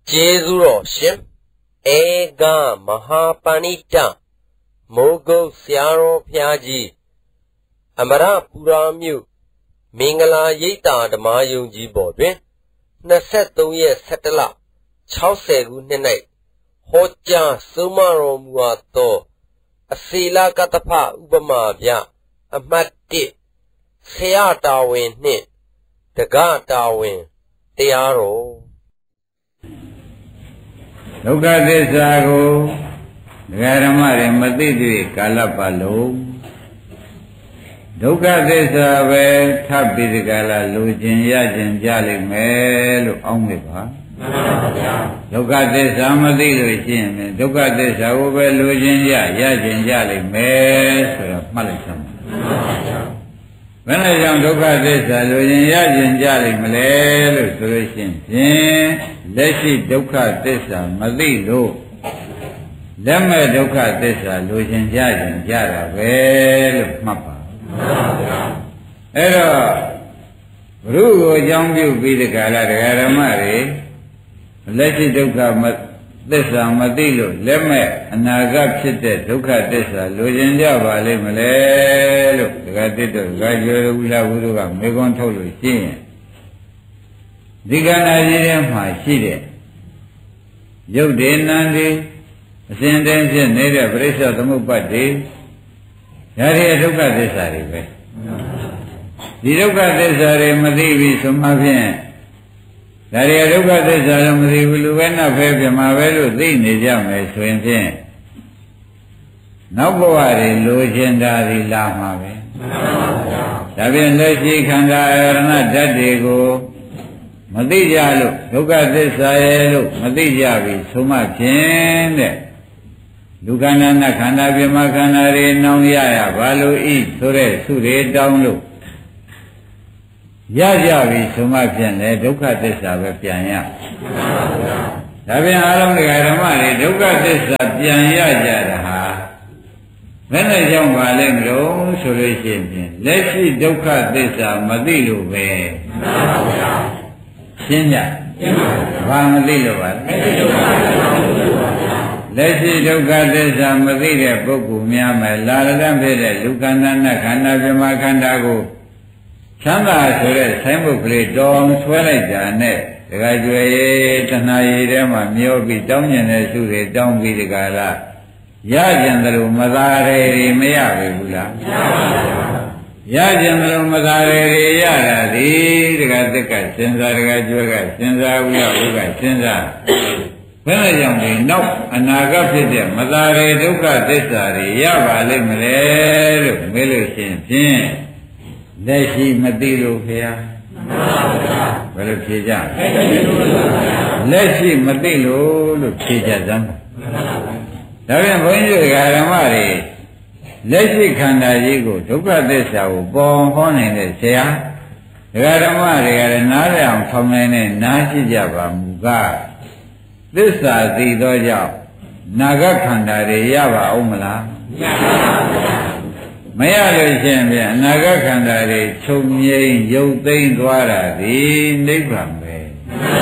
Jezuro ship Ega Mahapanita Mogo Siaro Piaji Amara Puramu Mingala Yita the Mayunji Bodwin Naseto ye Setela Chausegu Nene Hoja Sumaro Muato Asila Katapa Ubamavya Amati Sea Darwin Nit The God Darwin Tiaro Loka Desago Garamare Matidi Kalapalo Loka Desabe Tabi Gala Lujin Yajin Jali Mel Omiba Loka Desa Madilu Jim Loka Desa Ube Lujin Yajin Jali Mel Malisam When I am Loka Desa Lujin Yajin Jali Mel Solution Leshi Doka Desa Madilu Lemme Doka Desa Lujin Yajin Jara Vel Mapa Ero Rugo Jambu Bidikala Garamari Leshi Doka Desa Madilu Lemme Anaga Chite Doka Desa Lujin Java Lemele Gatito Gajo Ula Uruga Megon Tolu Shin Digana Jima Shide Yodi Nandi Ascendance Neda Presa Tamupati Yari Duka Desari The Duka Desari Madivi Sumavian Yari Duka Desari Madiviluvena Fabia Mavelu Nijame Swintin Nabuari Lujendari Lama Sabian Leshi Kanda Erna Dadigo Madijalu, Luka Desaelu, Madijavi, Suma Chende Lukanana Kanda Bimakanari Nauyaya, Balu E, Sure, Sure, Downlu Yajavi, Suma Chende, Luka Desa Pianya Sabian Alam Garamari, Luka Desa Pianya Jaraha When I young Valendo, Solution, let's see Duka Desa Madilu Bay. Sinya, Vamadilo, Lesi Duka Desa Madira Boku Miama, Laradam Vede, Lukanana Kanda Vimakandago, Chanda Sure, Sambukli, Dom Swelaja, Net, the graduate Tanayama, Miobi, Domian Sure, Dom Vidigala, Yajandaru, Madare, Meavula. Yajandaru Madare, Yara, the Gatica, Senza, Gajuga, Senza, Uga, Senza. When I am no, and Nagapid, Madare, Duka, Desari, Yava, Limere, Melusin, Leshi Madilu here. Well, Pija. Leshi Madilu, Pija. Then when you got a marry, Leshi Kanda Yigo, Duka Desa, born honing the Sea, Garamari, Another, Famine, Nashi Java, Muga. This is the Doja, Naga Kanda, Yava, Omala. Maya Champion, Naga Kanda, Chumye, Yotain Dwara, the Nipambe.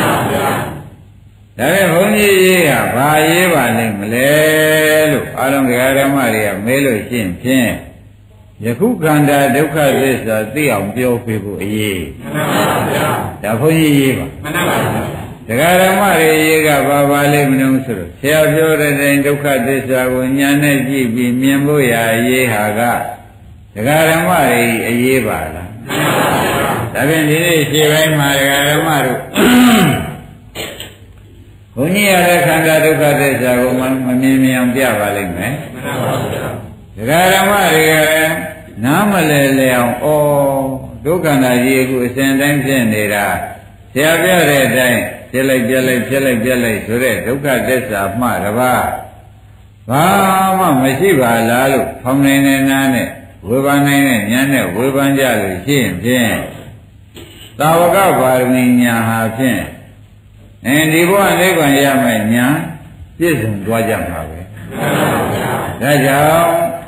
There only Bayeva Limle, Alam Garamaria, Melo Chin Chin. Yakukanda, Duka Desa, the Ambio people, ye. Taponi. The Garamari Baba Limnusur, Sergio and Duka Desa, Wunyana Jibi, Miambuya, Yehaga, the Garamari, a Yebala. 7 days, she ran my Garamaru. Only other Kanda Duka Desa, woman, Mimiam Diavaling, the Garamari, Namale Leon, oh, Dukana Yigu, Sendam Sendera, Sergio. Jelly, Sure, Duka Desa, Marava. Vama, Masiva, Lalu, Pomane Nane, Wibane, Yane, Wibanjalu, Jim, Jim. Tavaga, Varminia, Hafin. And Ivo and Evan Yamanya, this is Dwajam Have. Raja,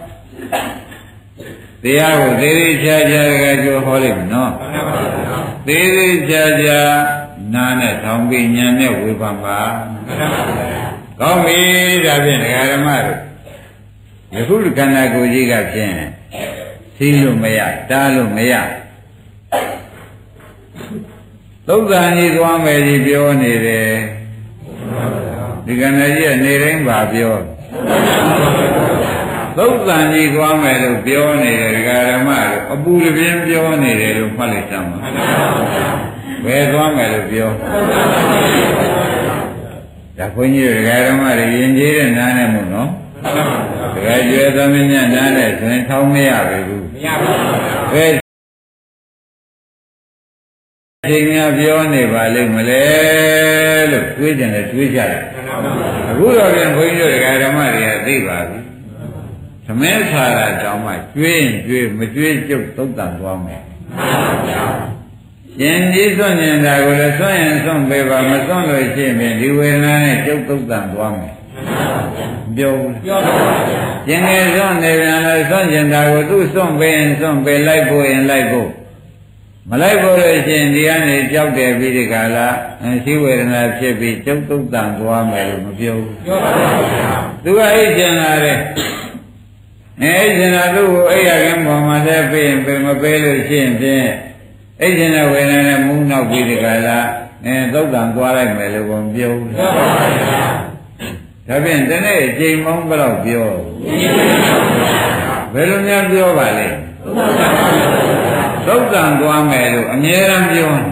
they are very charger, no. Very charger. နာနဲ့ထောင်ပြီးဉာဏ်နဲ့ဝေဖန်ပါကောင်းပြီဒါဖြင့်ဒကာဓမ္မတို့ယခုခန္ဓာကိုယ်ကြီးကဖြင့်သိလို့မရတားလို့မရသုဒ္ဓံကြီးသွားမယ်ကြီးပြောနေတယ်ဒီခန္ဓာကြီးကနေတိုင်းပါပြောသုဒ္ဓံကြီးသွားမယ်လို့ပြောနေတယ်ဒကာဓမ္မတို့အပူတပြင်းပြောနေတယ်လို့မှတ်လိုက်စမ်းပါဘယ်သွားမယ်လို့ပြောဒါခွင့်ကြီးဒကာဓမ္မတွေရင်ကျေးတဲ့နားနဲ့မို့နော်ဒကာကျွဲသမီးများနားနဲ့ဆိုရင်ထောင်းမရဘူးမရပါဘူးဘယ်အချိန်များပြောနေပါလိမ့်မလဲလို့တွေးကြတယ်တွေးကြတယ်အခုတော့ပြန်ခွင့်ကြီးဒကာဓမ္မတွေကသိပါပြီသမင်းဆာတာတောင်မှကျွေးရင်ကျွေးမကျွေးကျုပ်သုတ်တန်သွားမယ်ရှင်ကြီးစွန့်နေတာကိုလည်းစွန့်ရင်စွန့်ပေးပါမစွန့်လို့ရှိရင်ဒီဝေဒနာနဲ့ကျုပ်သုတ်တန်သွားမယ်ပြောဘူးပြောပါဘူးရှင်ငယ်စွန့်နေပြန်လဲစွန့်နေတာကိုသူ့စွန့်ပေးရင်စွန့်ပေးလိုက်ဖို့ရင်လိုက်ဖို့မလိုက်ဖို့လို့ရှိရင်ဒီကနေကြောက်တယ်ပြီးဒီကလာရှိဝေဒနာဖြစ်ပြီးကျုပ်သုတ်တန်သွားမယ်လို့မပြောဘူးပြောပါဘူးသူကအိတ်ကျင်လာတယ်အဲ့ဒီနာတို့ကိုအဲ့ရကင်းပေါ်မှာလည်းပေးရင်ပေးမပေးလို့ရှိရင်ဖြင့်အဲ့ဒီနာဝေဒနာနဲ့မူးနောက်ပြီးဒီကလာသုတ်တံသွားလိုက်မယ်လို့ဘုံပြောဘူးဒါဖြင့်ဒီနေ့အချိန်မောင်းဘယ်တော့ပြောဘယ်လိုများပြောပါလဲသုတ်တံသွားမယ်လို့အမြဲတမ်းပြောနေ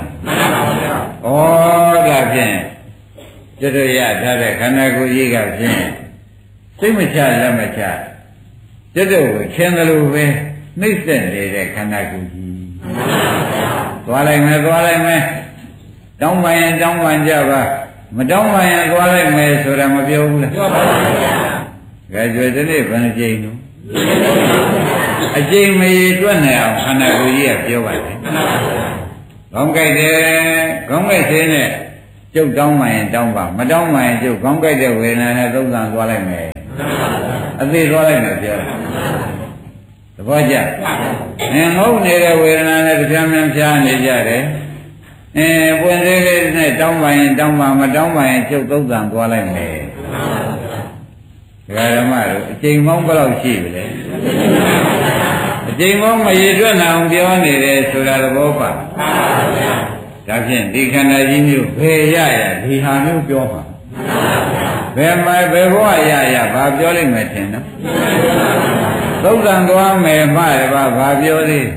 ဩဒါဖြင့်ကျွတ်ရထားတဲ့ခန္ဓာကိုယ်ကြီးကဖြင့်စိတ်မချလက်မချကျွတ်ကိုချင်းတယ်လို့ပဲနှိမ့်ဆက်နေတဲ့ခန္ဓာကိုယ်ကြီးသွားလိုက်မယ်သွားလိုက်မယ်တောင်းပန်ရင်တောင်းပန်ကြပါမတောင်းပန်ရင်သွားလိုက်မယ်ဆိုတာမပြောဘူးလားပြောပါဘူးကြွယ်ဒီနေ့ဘယ်နှကြိမ်လို့အကြိမ်မရေတွက်နိုင်အောင်ခန္ဓာကိုယ်ကြီးကပြောပါတယ်ခေါင်းကြိုက်တယ်ခေါင်းကြိုက်သေးနဲ့ကျုပ်တောင်းပန်ရင်တောင်းပါမတောင်းပန်ရင်ကျုပ်ခေါင်းကြိုက်တဲ့ဝေဒနာနဲ့သုံးသံသွားလိုက်မယ်အသေးသွားလိုက်မယ်ပြောသဘောကျငုံနေတဲ့ဝေဒနာနဲ့တရားမှန်ဖြားနေကြတယ်ပွင့်သေးလေးနဲ့တောင်းပန်ရင်တောင်းပါမတောင်းပန်ရင်ကျုပ်သုံးသံသွားလိုက်မယ်ဒကာဓမ္မတို့အချိန်မောင်းဘယ်လောက်ရှိပြီလဲအချိန်မောင်းမရေတွက်နိုင်အောင်ပြောနေတယ်ဆိုတာသဘောပါဒါဖြင့်ဒီခန္ဓာကြီးမျိုးဘယ်ရရဒီဟာမျိုးပြောမှာဘယ်မှာဘယ်ဘဝရရဘာပြောလိမ့်မယ်ထင်နော်သုတ်တန်သွားမယ်မှရပါဘာပြောသေး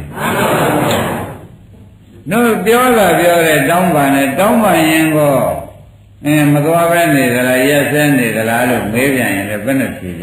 တို့ပြောတာပြောတယ်တောင်းပန်တယ်တောင်းပန်ရင်ကောမသွားပဲနေသလားရက်စဲနေသလားလို့မေးပြန်ရင်လည်းဘယ်နဲ့ဖြေကြ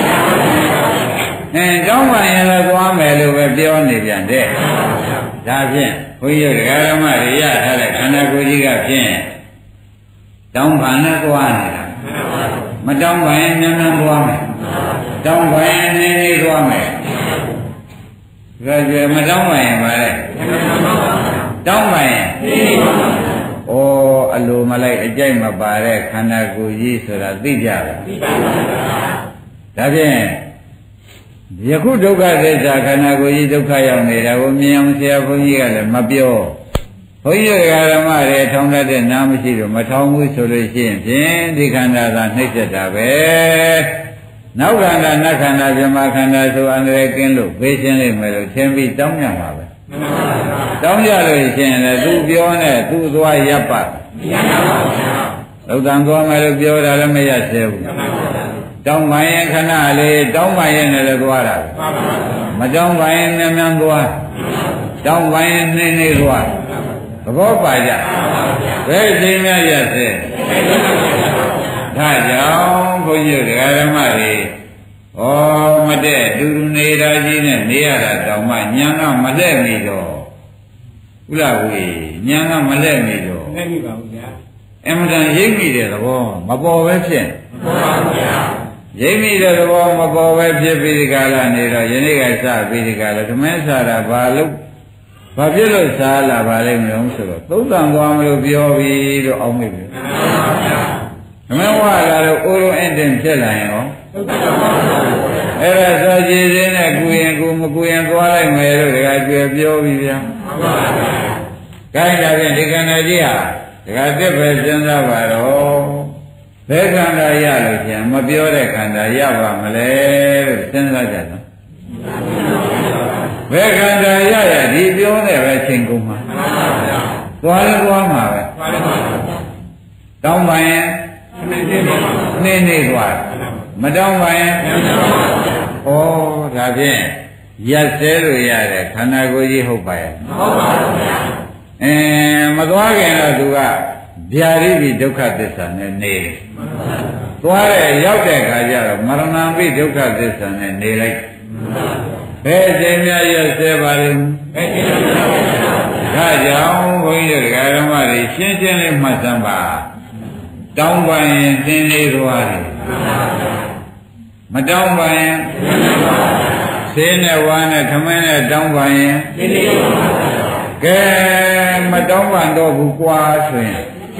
တောင်းပန်ရင်လည်းသွားမယ်လို့ပဲပြောနေပြန်တဲ့ဒါဖြင့်ဘုန်းကြီးတို့ဓမ္မတွေရထားတဲ့ခန္ဓာကိုယ်ကြီးကဖြင့်တောင်းပန်နဲ့သွားနေတာမတောင်းပန်ရင်နန်းနန်းသွားမယ်တောင်းပန်ရင်နေနေသွားမယ်ဒါကြွယ်မတောင်းပန်ရင်ပါလေတောင်းပန်ရင်နေနေသွားမယ်ဩအလိုမလိုက်အကြိုက်မပါတဲ့ခန္ဓာကိုယ်ကြီးဆိုတာသိကြလားသိပါပါဘုရားဒါဖြင့်ယခုဒုက္ခသစ္စာခန္ဓာကိုယ်ကြီးဒုက္ခရောက်နေတာကိုမြင်အောင်ဆရာဘုန်းကြီးကလည်းမပြောဘုန်းကြီးဓမ္မတွေထောင်တတ်တဲ့နားမရှိတော့မထောင်ဘူးဆိုလို့ရှိရင်ဖြင့်ဒီခန္ဓာသာနှိမ့်ဆက်တာပဲနောက်ခန္ဓာနတ်ခန္ဓာပြမခန္ဓာဆိုအန္တရာယ်ကင်းလို့ဘေးရှင်းလိမ့်မယ်လို့ထင်ပြီးတောင်းရမှာပဲတောင်းကြလို့ရှိရင်လည်းသူပြောနဲ့သူသွားရပ်ပါမရပါဘူးဗျာသုတ်တန်သွားမယ်လို့ပြောတာလည်းမရသေးဘူးတောင်းပန်ရင်ခဏလေးတောင်းပန်ရင်လည်းသွားတာမတောင်းပန်ရင်မြန်မြန်သွားတောင်းပန်ရင်နှင်းနှင်းသွားသဘောပါကြဘယ်အချိန်မှရသေးဒါကြောင့်ဘုန်းကြီးတို့ဓမ္မတွေဩမတဲ့တူတူနေတာကြီးနဲ့နေရတာတောင်မှညာကမလဲ့မိတော့ဥလားဝေညာကမလဲ့မိတော့လဲ့မိပါဘူးဗျာအမှန်တန်ရိပ်မိတဲ့သဘောမပေါ်ပဲဖြစ်မပေါ်ပါဘူးဗျာရိပ်မိတဲ့သဘောမပေါ်ပဲဖြစ်ပြီးဒီကလာနေတော့ယနေ့ကစပြီးဒီကလာဓမ္မစားတာဘာလို့ဘာဖြစ်လို့စားလာပါလိမ့်မလို့ဆိုတော့သုံးတန်သွားမလို့ပြောပြီးတော့အောင်းမိပြီဓမ္မဝါလာတော့အိုးလုံးအင့်တင်ဖြစ်လာရင်ရောအဲ့ဒါဆိုကြည်စင်းနဲ့ကုရင်ကုမကုရင်သွားလိုက်မယ်လို့တခါကျွယ်ပြောပြီးဗျာ။ခိုင်းတာဖြင့်ဒီခန္ဓာကြီးဟာဒကာတက်ပဲစဉ်းစားပါတော့ဘယ်ခန္ဓာရလို့ပြန်မပြောတဲ့ခန္ဓာရပါမလဲလို့စဉ်းစားကြတော့ဘယ်ခန္ဓာရရဒီပြောတဲ့ပဲချိန်ကုန်မှာသွားလဲသွားမှာပဲတောင်းပါရင်နေသွားမတောင်းပါရင်ဩဒါဖြင့်ရက်စဲလို့ရတဲ့ခန္ဓာကိုယ်ကြီးဟုတ်ပါရဲ့မဟုတ်ပါဘူးဗျာမသွားခင်တော့သူကဗျာတိပိဒုက္ခသစ္စာနဲ့နေတယ်သွားတဲ့ရောက်တဲ့အခါကျတော့မရဏံပိဒုက္ခသစ္စာနဲ့နေလိုက်ဘယ်အချိန်များရက်စဲပါလိမ့်ဒါကြောင့်ဘုန်းကြီးတို့ဓမ္မတွေရှင်းရှင်းလေးမှတ်စမ်းပါတောင်းပါရင်သင်လေးသွားတယ်မတောင်းပါရင်ဆေးနဲ့ဝါနဲ့ခမင်းနဲ့တောင်းပါရင်ကဲမတောင်းပါတော့ဘူးကွာဆိုရင်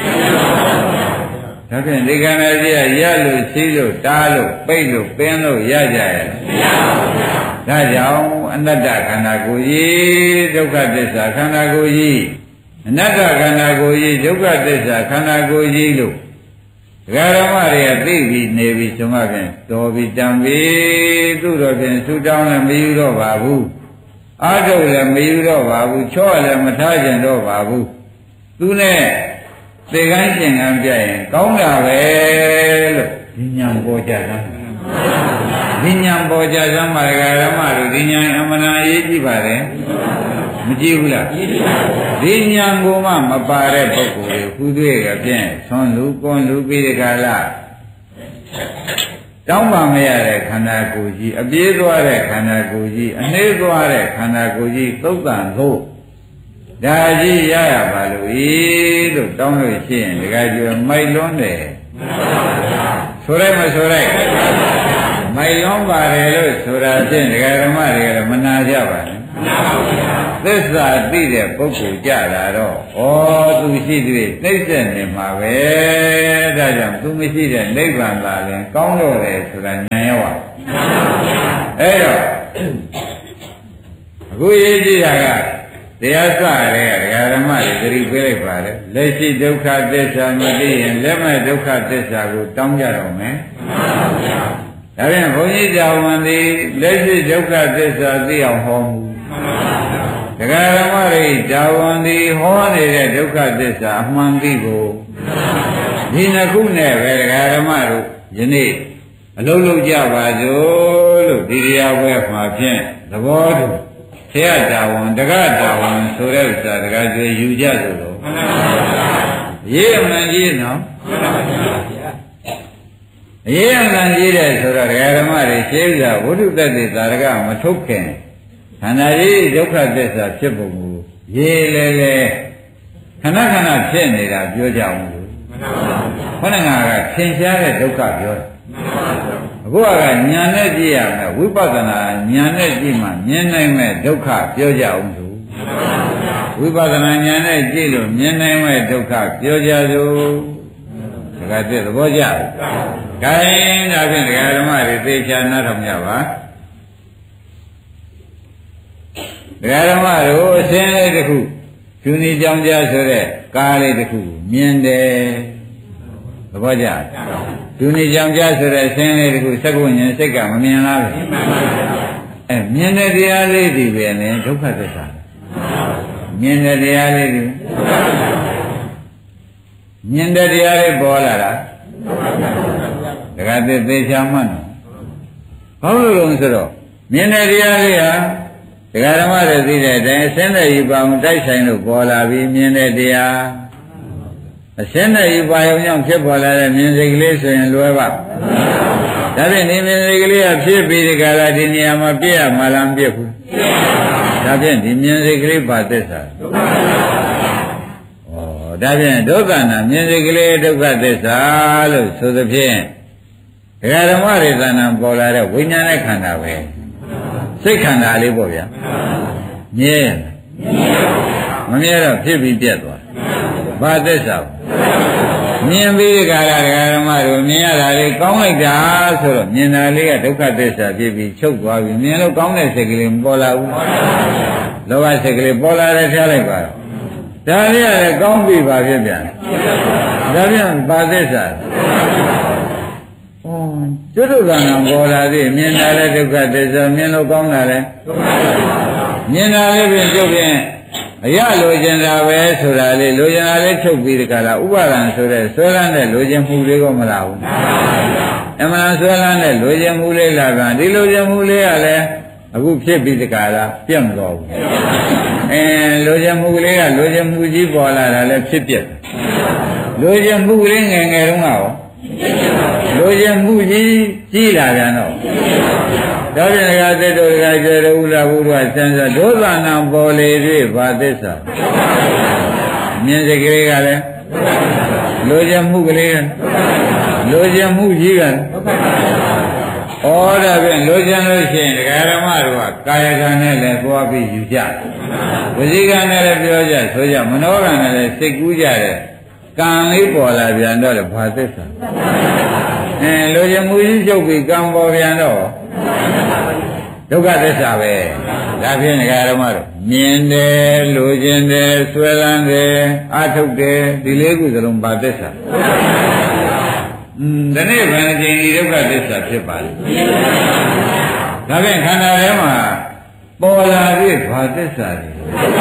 ဒါဖြင့်ဒီကံကြီးကရလို့ရှိလို့တားလို့ပိတ်လို့ပင်းလို့ရကြရဲ့မရပါဘူးဗျာဒါကြောင့်အနတ္တခန္ဓာကိုယ်ကြီးဒုက္ခသစ္စာခန္ဓာကိုယ်ကြီးအနတ္တခန္ဓာကိုယ်ကြီးဒုက္ခသစ္စာခန္ဓာကိုယ်ကြီးလို့ဒကာဓမ္မတွေကသိပြီးနေပြီးဆိုမှဖြင့်တော်ပြီးတံပြီးသူ့တော်ဖြင့်ဆူတောင်းလည်းမယူတော့ပါဘူးအာထုတ်လည်းမယူတော့ပါဘူးချော့လည်းမထားကျင်တော့ပါဘူးသူနဲ့သေကန်းရှင်ကန်းပြရင်ကောင်းတာပဲလို့ဒီညာပေါ်ကြတာဒီညာပေါ်ကြစမ်းပါဒကာဓမ္မတို့ဒီညာအမှန်အရေးကြီးပါတယ်မကြည့်ဘူးလားဒီညာကိုမှမပါတဲ့ပုဂ္ဂိုလ်တွေခုတွေ့ကြဖြင့်ဆွန်လူကွန်လူပြီးဒီကလာတောင်းပါမရတဲ့ခန္ဓာကိုယ်ကြီးအပြေးသွားတဲ့ခန္ဓာကိုယ်ကြီးအနှေးသွားတဲ့ခန္ဓာကိုယ်ကြီးသုတ်တန်ဖို့ဒါကြီးရရပါလို့လို့တောင်းလို့ရှိရင်ဒီကကြွမိုက်လွန်းတယ်ဆိုရဲမဆိုရဲမိုက်လွန်းပါတယ်လို့ဆိုတာဖြင့်ဒီကဓမ္မတွေကလည်းမနာကြပါနဲ့သစ္စာသိတဲ့ပုဂ္ဂိုလ်ကြတာတော့ဩသူရှိသေးနှိမ့်ဆက်နေမှာပဲဒါကြောင့်သူမရှိတဲ့နိဗ္ဗာန်သာရင်ကောင်းတော့တယ်ဆိုတာဉာဏ်ရောက်ပါအဲ့တော့အခုရေးကြည့်တာကတရားစရဲဒကာဓမ္မတွေသတိပေးလိုက်ပါလေလက်ရှိဒုက္ခသစ္စာမသိရင်လက်မဲ့ဒုက္ခသစ္စာကိုတောင်းကြတော့မယ်ဒါပြန်ဘုန်းကြီးကြောင့်ဝန်သည်လက်ရှိဒုက္ခသစ္စာသိအောင်ဟောမူဒကာဓမ္မတွေဒါဝန်သည်ဟောနေတဲ့ဒုက္ခသစ္စာအမှန်သိကိုဒီနှစ်ခုနဲ့ပဲဒကာဓမ္မတို့ယနေ့အလုံးလုံးကြပါစို့လို့ဒီတရားပွဲမှာဖြင့်သဘောတူဆရာတာဝန်တက္ကတာဝန်ဆိုတဲ့ဥစ္စာတက္ကကျွေယူကြဆိုလို့ရေးအမှန်ကြီးနော်ရေးအမှန်ကြီးတဲ့ဆိုတော့ဒကာဓမ္မတွေရှင်းဥစ္စာဝိတုတ္တိသာရကမထုတ်ခင်ခန္ဓာကြီးဒုက္ခသစ္စာဖြစ်ပုံကိုရေးလေလေခဏခဏဖြစ်နေတာပြောကြအောင်လို့ခေါင်းငါကသင်ရှားတဲ့ဒုက္ခပြောတယ်အခုကညာနဲ့ကြည့်ရမယ်ဝိပဿနာညာနဲ့ကြည့်မှမြင်နိုင်မဲ့ဒုက္ခပြောကြအောင်သူဝိပဿနာညာနဲ့ကြည့်လို့မြင်နိုင်မဲ့ဒုက္ခပြောကြစို့ဒါကတည်းသဘောကျတယ်။ဒါရင်ဒါဖြင့်ဒကာဓမ္မတွေသေချာနားထောင်ကြပါဒကာဓမ္မတို့အစင်းလေးတစ်ခုဖြူနေကြောင်ကြဆိုတဲ့ကားလေးတစ်ခုမြင်တယ်သဘောကျဖြူနေကြောင်ကြဆိုတဲ့အစင်းလေးတစ်ခုစက္ကုဉ္ဉ္စိတ်ကမမြင်လားပဲမြင်တဲ့တရားလေးဒီပဲနဲ့ဒုက္ခသစ္စာမြင်တဲ့တရားလေးဒီမြင်တဲ့တရားလေးပေါ်လာတာဒကာသစ္သေချာမှတ်ဘာလို့လဲဆိုတော့မြင်တဲ့တရားလေးဟာဒကာဓမ္မတွေသိတဲ့အတိုင်းအစင်းတဲ့ယူပါအောင်တိုက်ဆိုင်လို့ပေါ်လာပြီးမြင်တဲ့တရားအစင်းတဲ့ယူပါအောင်ကြောင့်ဖြစ်ပေါ်လာတဲ့မြင်စိတ်ကလေးဆိုရင်လွယ်ပါဒါဖြင့်ဒီမြင်စိတ်ကလေးကဖြစ်ပြီးဒီကလာဒီနေရာမှာပြည့်ရမှလားမပြည့်ဘူးဒါဖြင့်ဒီမြင်စိတ်ကလေးပါသစ္စာဒါဖြင့်ဒုက္ခနာမြင်စိတ်ကလေးဒုက္ခသစ္စာလို့ဆိုသဖြင့်ဒကာဓမ္မတွေသဏ္ဍာန်ပေါ်လာတဲ့ဝိညာဉ်နဲ့ခန္ဓာပဲစိတ်ခန္ဓာလေးပေါ့ဗျာမြဲမမြဲတော့ဖြစ်ပြီးပြတ်သွားဘာသစ္စာမြင်ပြီးကြတာဒကာဓမ္မတို့မြင်ရတာလေးကောင်းလိုက်တာဆိုတော့မြင်တာလေးကဒုက္ခသစ္စာဖြစ်ပြီးချုပ်သွားပြီမြင်လို့ကောင်းတဲ့စိတ်ကလေးမပေါ်လာဘူးလောဘစိတ်ကလေးပေါ်လာတယ်ထားလိုက်ပါတော့ဒါလေးကလည်းကောင်းပြီပါဖြစ်ပြန်ဒါပြန်ပါသစ္စာကျွတ်တို့ကံပေါ်လာသည်မြင်တာလည်းဒုက္ခသစ္စာမြင်လို့ကောင်းတာလည်းမြင်တာလည်းဖြင့်ကျုပ်ဖြင့်အရလိုချင်တာပဲဆိုတာလေလိုချင်တာလေးချုပ်ပြီးတကလားဥပါဒံဆိုတဲ့ဆွဲလန်းတဲ့လိုချင်မှုလေးကိုမလားဘူးအမှန်ဆွဲလန်းတဲ့လိုချင်မှုလေးလာကဒီလိုချင်မှုလေးကလည်းအခုဖြစ်ပြီးတကလားပြတ်မတော်ဘူးလိုချင်မှုလေးကလိုချင်မှုကြီးပေါ်လာတာလည်းဖြစ်ပြက်လိုချင်မှုလေးငယ်ငယ်တုန်းကရောလိုချင်မှုကြီးလာပြန်တော့ဒါပြန်ကသတ္တုကကျေရဥလာဘုရားဆန်းစားဒုသနာပေါ်လေ၍ဘာသစ္စာမြင်စိတ်ကလေးကလည်းလိုချင်မှုကလေးလိုချင်မှုကြီးကဩဒါဖြင့်လိုချင်လို့ရှိရင်ဒကာဓမ္မတို့ကကာယကံနဲ့လည်းသွားပြီးယူကြဝစီကံနဲ့လည်းပြောကြဆိုကြမနောကံနဲ့လည်းစိတ်ကူးကြတယ်ကံလေးပေါ်လာပြန်တော့လည်းဘာသစ္စာလိုချင်မှုကြီးချုပ်ပြီးကံပေါ်ပြန်တော့ဒုက္ခသစ္စာပဲဒါဖြင့်ဒကာဓမ္မတို့မြင်တယ်လိုချင်တယ်ဆွဲလန်းတယ်အထုတ်တယ်ဒီလေးခုစလုံးဘာသစ္စာဒီနေ့ဘယ်နှကြိမ်ဒီဒုက္ခသစ္စာဖြစ်ပါလဲဒါဖြင့်ခန္ဓာထဲမှာပေါ်လာပြီးဘာသစ္စာလဲ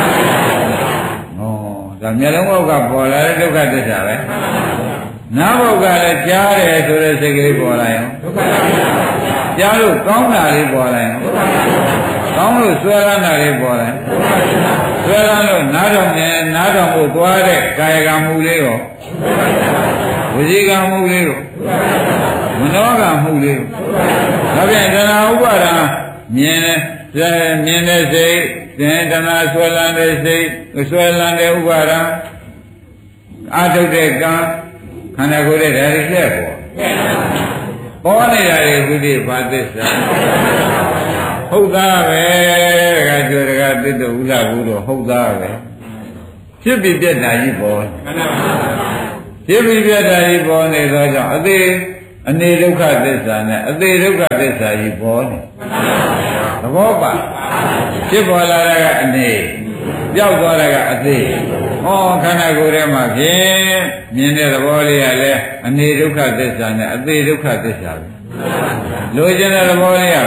ဒါမျက်လုံးဘောက်ကပေါ်လာတဲ့ဒုက္ခသစ္စာပဲနားဘောက်ကလည်းကြားတယ်ဆိုတဲ့စိတ်ကလေးပေါ်လာရင်ဒုက္ခသစ္စာကြားလို့ကောင်းတာလေးပေါ်လာရင်ကောင်းလို့ဆွဲလန်းတာလေးပေါ်လာရင်ဆွဲလန်းလို့နားတော်နဲ့နားတော်ကိုသွားတဲ့ကာယကံမှုလေးရောဝစီကံမှုလေးရောမနောကံမှုလေးရောဒါပြန်တဏှာဥပါဒံမြင်တဲ့စိတ်သင်တဏှာဆွဲလန်းတဲ့စိတ်ဆွဲလန်းတဲ့ဥပါဒံအာထုတ်တဲ့ကံခန္ဓာကိုယ်ရဲ့ဓာတ်တွေလက်ပေါ်နေတာလေဘုရားဘာသစ္စာဟုတ်သားပဲတခါကျွတခါသစ္စာဥလာဘူးတော့ဟုတ်သားပဲဖြစ်ပြီးပြတ်တာကြီးပေါ်ဖြစ်ပြီးပြတ်တာကြီးပေါ်နေသောကြောင့်အသေးအနေဒုက္ခသစ္စာနဲ့အသေးဒုက္ခသစ္စာကြီးပေါ်နေသဘောပါဖြစ်ပေါ်လာတာကအနေပြောက်သွားတာကအသေးဟောခန္ဓာကိုယ်ထဲမှာဖြင့်မြင်တဲ့သဘောလေးကလည်းအနေဒုက္ခသစ္စာနဲ့အသေးဒုက္ခသစ္စာပဲလိုချင်တဲ့သဘောလေးရော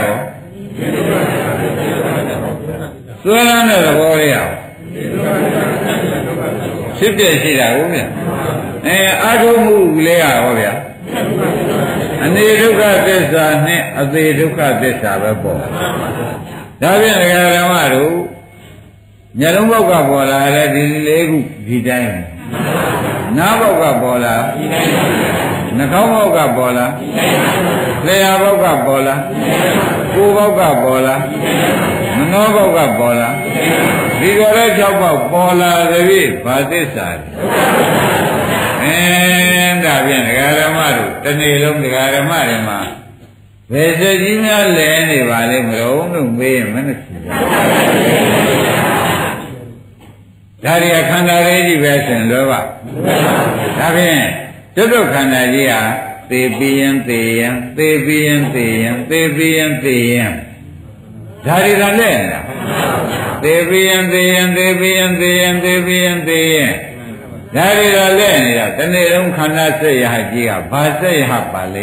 ဆွဲလန်းတဲ့သဘောလေးရောဖြစ်ပြရှိတာဟုတ်ဗျအာထုံမှုလေးရောဗျာအနေဒုက္ခသစ္စာနဲ့အသေးဒုက္ခသစ္စာပဲပေါ့ဒါဖြင့်ဒကာဓမ္မတို့မျက်လုံးဘောက်ကပေါ်လာတဲ့ဒီလေးခုဒီတိုင်းနားဘောက်ကပေါ်လာနှာခေါင်းဘောက်ကပေါ်လာလျှာဘောက်ကပေါ်လာကိုယ်ဘောက်ကပေါ်လာမနှောဘောက်ကပေါ်လာဒီလိုတဲ့၆ဘောက်ပေါ်လာသည်ဘာသစ္စာလဲဒါဖြင့်ဒကာဓမ္မတို့တနေ့လုံးဒကာဓမ္မတွေမှာဘယ်စကြီးများလဲနေပါလဲမလို့လို့မေးရင်မနှက်ဘူးဒါရီခန္ဓာလေးကြီးပဲဆိုရင်လောဘဒါဖြင့်ကျွတ်ခန္ဓာကြီးဟာသေပြီးရင်သေရင်သေပြီးရင်သေရင်သေပြီးရင်သေရင်ဒါရီကလည်းလားသေပြီးရင်သေရင်သေပြီးရင်သေရင်သေပြီးရင်သေရင်ဒါရီကလည်းနေတာတနေ့လုံးခန္ဓာစိတ်ရကြီးကဘာစိတ်ရပါလဲ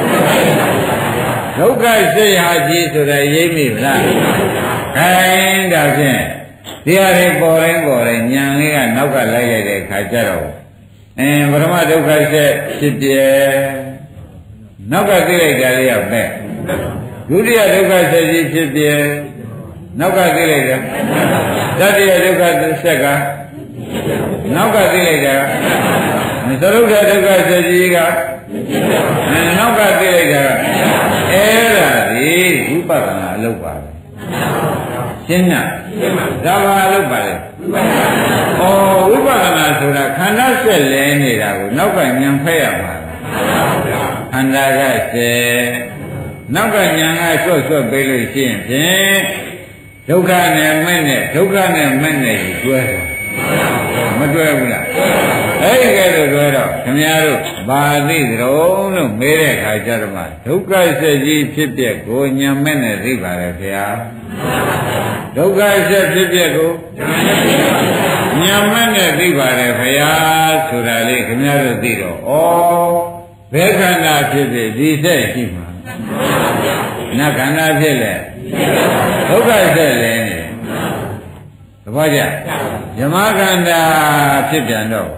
ဒုက္ခစိတ်ရကြီးဆိုတဲ့ရိပ်မိဗလားခိုင်းဒါဖြင့်ဒီဟာတွေပေါ်တိုင်းဉာဏ်လေးကနောက်ကလိုက်ရတဲ့အခါကျတော့ပထမဒုက္ခဆက်ဖြစ်ပြဲနောက်ကသိလိုက်တာလေးကပဲဒုတိယဒုက္ခဆက်ကြီးဖြစ်ပြဲနောက်ကသိလိုက်တာတတိယဒုက္ခဆက်ကနောက်ကသိလိုက်တာသရုပ်ဒုက္ခဆက်ကြီးကနောက်ကသိလိုက်တာအဲ့ဒါဒီဝိပဿနာအလုပ်ပါပဲရှင်းလားဒါပါလို့ပါလေဩဝိပဿနာဆိုတာခန္ဓာဆက်လဲနေတာကိုနောက်ကဉာဏ်ဖက်ရပါခန္ဓာကဆက်နောက်ကဉာဏ်ကဆွတ်ပေးလို့ရှိရင်ဖြင့်ဒုက္ခနဲ့မဲ့နဲ့ဒုက္ခနဲ့မဲ့နဲ့တွဲတယ်မတွဲဘူးလားအဲ့ဒီကဲတော့တွဲတော့ခခင်ဗျားတို့ဘာသိကြလို့မေးတဲ့အခါကျတော့မှဒုက္ခဆက်ကြီးဖြစ်ပျက်ကိုညံမဲ့နဲ့သိပါရဲ့ခင်ဗျာဒုက္ခဆက်ဖြစ်ပျက်ကိုညံမဲ့နဲ့သိပါတယ်ခင်ဗျာဆိုတာလေးခင်ဗျားတို့သိတော့ဩဘယ်ခန္ဓာဖြစ်ဖြစ်ဒီဆက်ရှိမှာနတ်ခန္ဓာဖြစ်လေဒုက္ခဆက်လဲနေသဘောကျဇမခန္ဓာဖြစ်ပြန်တော့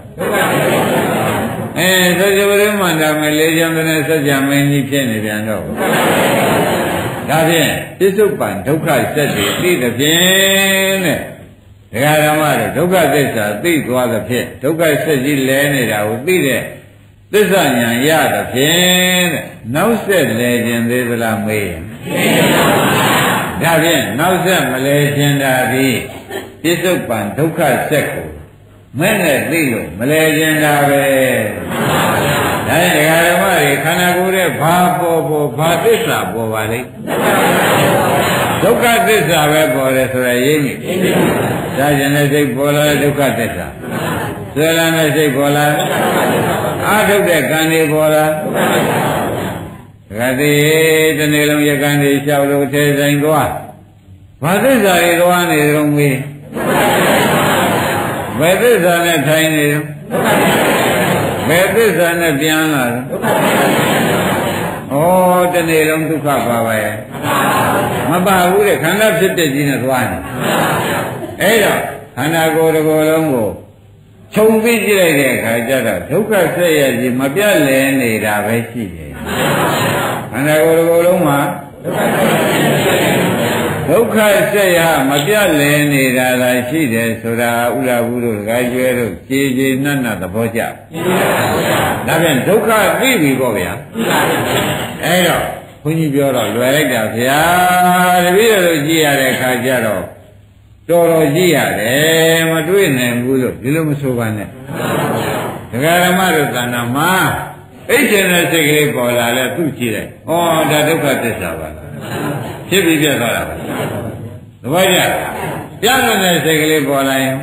သစ္စာဝိမန္တမလေးချမ်းတဲ့စัจ जा မင်းကြီးဖြစ်နေပြန်တော့ဒါဖြင့်ပစ္စုပန်ဒုက္ခဆက်တွေသိတဲ့ဖြင့်တဲ့ဒကာဓမ္မတို့ဒုက္ခသစ္စာသိသွားတဲ့ဖြင့်ဒုက္ခဆက်ကြီးလဲနေတာကိုသိတဲ့သစ္စာဉာဏ်ရတဲ့ဖြင့်တဲ့နောက်ဆက်လဲခြင်းသေးသလားမေးရင်ဒါဖြင့်နောက်ဆက်မလဲခြင်းတာဒီပစ္စုပန်ဒုက္ခဆက်ကိုမဲ့နဲ့သိလို့မလဲခြင်းတာပဲဒါနဲ့ဒကာဓမ္မတွေခန္ဓာကိုယ်ရဲ့ဘာပေါ်ဘာသစ္စာပေါ်ပါလိမ့်ဒုက္ခသစ္စာပဲပေါ်တယ်ဆိုရရင်းကြီးဒါကျင်တဲ့စိတ်ပေါ်လာတဲ့ဒုက္ခသစ္စာဆွဲလာတဲ့စိတ်ပေါ်လာအာထုတ်တဲ့ကံတွေပေါ်လာဒကာတိတနေ့လုံးရကံတွေလျှောက်လို့ထဲဆိုင်သွားဘာသစ္စာတွေသွားနေကြုံမေးဘယ်သစ္စာနဲ့ထိုင်နေကြဘယ်သစ္စာနဲ့ပြန်လာဩတနေ့လုံးဒုက္ခပါပါရဲ့မပါဘူးတဲ့ခန္ဓာဖြစ်တဲ့ကြီးနဲ့သွားနေအဲ့တော့ခန္ဓာကိုယ်တစ်ကိုယ်လုံးကိုခြုံပြီးကြည့်လိုက်တဲ့အခါကျတော့ဒုက္ခဆက်ရကြီးမပြတ်လဲနေတာပဲရှိတယ်ခန္ဓာကိုယ်တစ်ကိုယ်လုံးမှာဒုက္ခဆက်ရမပြတ်လဲနေတာလားရှိတယ်ဆိုတာဥရဘူးတို့ဒကာကျွဲတို့ခြေခြေနတ်နတ်သဘောကျဒါပြန်ဒုက္ခသိပြီပေါ့ဗျာအဲ့တော့ဘုန်းကြီးပြောတော့လွယ်လိုက်တာဗျာတပည့်တော်ကြည့်ရတဲ့အခါကျတော့တော်တော်ကြည့်ရတယ်မတွေ့နိုင်ဘူးလို့ဒီလိုမဆိုပါနဲ့ဒကာဓမ္မတို့သဏ္ဍာန်မှာအိတ်ချင်တဲ့စိတ်ကလေးပေါ်လာလဲသူ့ကြည့်လိုက်ဩဒါဒုက္ခသစ္စာပါလားဖြစ်ပြီးပြတ်သွားတာပါသဘောကျပြတ်တဲ့စိတ်ကလေးပေါ်လာရင်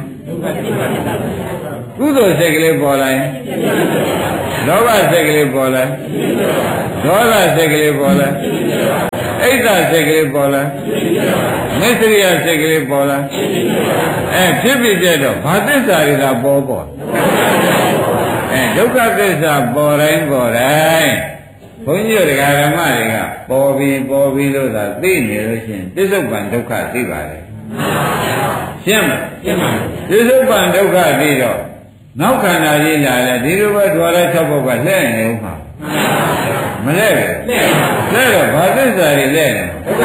ကုသိုလ်စိတ်ကလေးပေါ်လာရင်လောဘစိတ်ကလေးပေါ်လာဒေါသစိတ်ကလေးပေါ်လာအိတ်သာစိတ်ကလေးပေါ်လာမစ္စရိယစိတ်ကလေးပေါ်လာဖြစ်ပြီးပြတ်တော့ဘာသစ္စာတွေကပေါ်ဒုက္ခသစ္စာပေါ်တိုင်းဘုန်းကြီးတို့ဓမ္မတွေကပေါ်ပြီးလို့သာသိနေလို့ရှိရင်ပစ္စုပန်ဒုက္ခသိပါလေရှင်းမလားရှင်းပါပြီပစ္စုပန်ဒုက္ခသိတော့နောက်ခန္ဓာကြီးလာတယ်ဒီလိုပဲဓဝရ၆ဘုတ်ကလှည့်နေဦးမှာမလဲဘူးလှည့်တော့ဘာသစ္စာတွေလဲနေ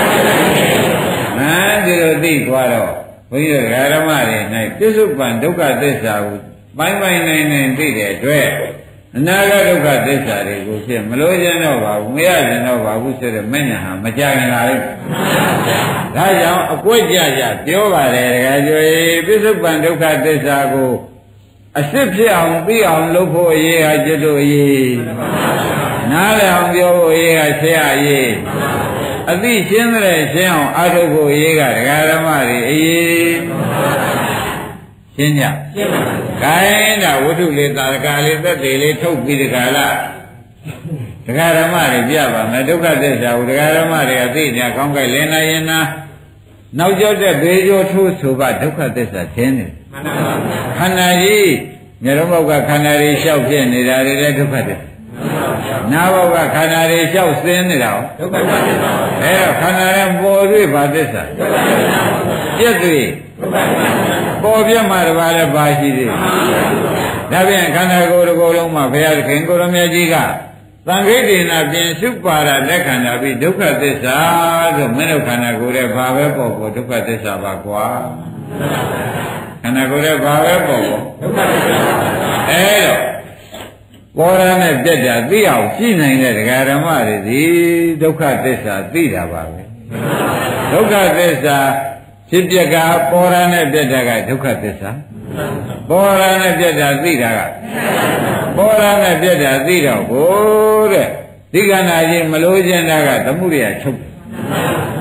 ဒီလိုသိသွားတော့ဘုန်းကြီးတို့ဓမ္မတွေ၌ပစ္စုပန်ဒုက္ခသစ္စာကိုပိုင်းနိုင်သိတဲ့အတွက်အနာဂတ်ဒုက္ခသစ္စာတွေကိုဖြစ်မလို့ခြင်းတော့ပါဘူးမရခြင်းတော့ပါဘူးဆိုတဲ့မဉ္ဇဏ်ဟာမကြခင်လာလိမ့်ဒါကြောင့်အကွက်ကြပြောပါတယ်တကယ်ကျွေးပစ္စုပန်ဒုက္ခသစ္စာကိုအစစ်ဖြစ်အောင်သိအောင်လုပ်ဖို့အရေးဟာကျွတ်တို့အရေးနားလည်အောင်ပြောဖို့အရေးဟာဆရာအရေးအသိရှင်းတဲ့ရှင်းအောင်အားထုတ်ဖို့အရေးကဒကာဓမ္မတွေအရေးရှင်းကြရှင်းပါပါခိုင်းတာဝတ္ထုလေးသာရကလေးသက်သေးလေးထုတ်ပြီးတခါလားဒကာဓမ္မတွေပြပါမယ်ဒုက္ခသစ္စာကိုဒကာဓမ္မတွေအသိညာကောင်းကြိုက်လင်းနိုင်ရင်နာနောက်ကျောတဲ့ဘေးကျော်ထိုးဆိုကဒုက္ခသစ္စာသင်တယ်မှန်ပါပါခန္ဓာကြီးညရုံးဘောက်ကခန္ဓာတွေလျှောက်ဖြစ်နေတာတွေလည်းဒုက္ခသစ္စာနာဘောက်ကခန္ဓာတွေလျှောက်ဆင်းနေတာဒုက္ခသစ္စာအဲ့တော့ခန္ဓာရဲ့ပေါ်တွေ့ဘာသစ္စာဒုက္ခသစ္စာပြည့်တွေ့ဒုက္ခသစ္စာပေါ်ပြမှာတပါးလည်းပါရှိသေးတယ်ဒါပြန်ခန္ဓာကိုယ်တစ်ခုလုံးမှာဘုရားသခင်ကိုရမကြီးကသံဃိတေနာပြင်စုပါရလက်ခန္ဓာပြီးဒုက္ခသစ္စာဆိုမင်းတို့ခန္ဓာကိုယ်ရဲ့ဘာပဲပေါ်ဒုက္ခသစ္စာပါကွာခန္ဓာကိုယ်ရဲ့ဘာပဲပေါ်ဒုက္ခသစ္စာအဲ့တော့ပေါ်ရနဲ့ပြက်တာသိအောင်ကြည့်နိုင်တဲ့ဒကာဓမ္မတွေဒီဒုက္ခသစ္စာသိတာပါပဲဒုက္ခသစ္စာဖြစ်ပြကပေါ်ရနဲ့ပြက်တာကဒုက္ခသစ္စာပေါ်ရနဲ့ပြက်တာသိတာကပေါ်ရနဲ့ပြက်တာသိတော့ကိုတဲ့ဒီကဏ္ဍကြီးမလို့ခြင်းတာကသမှုရိယချုပ်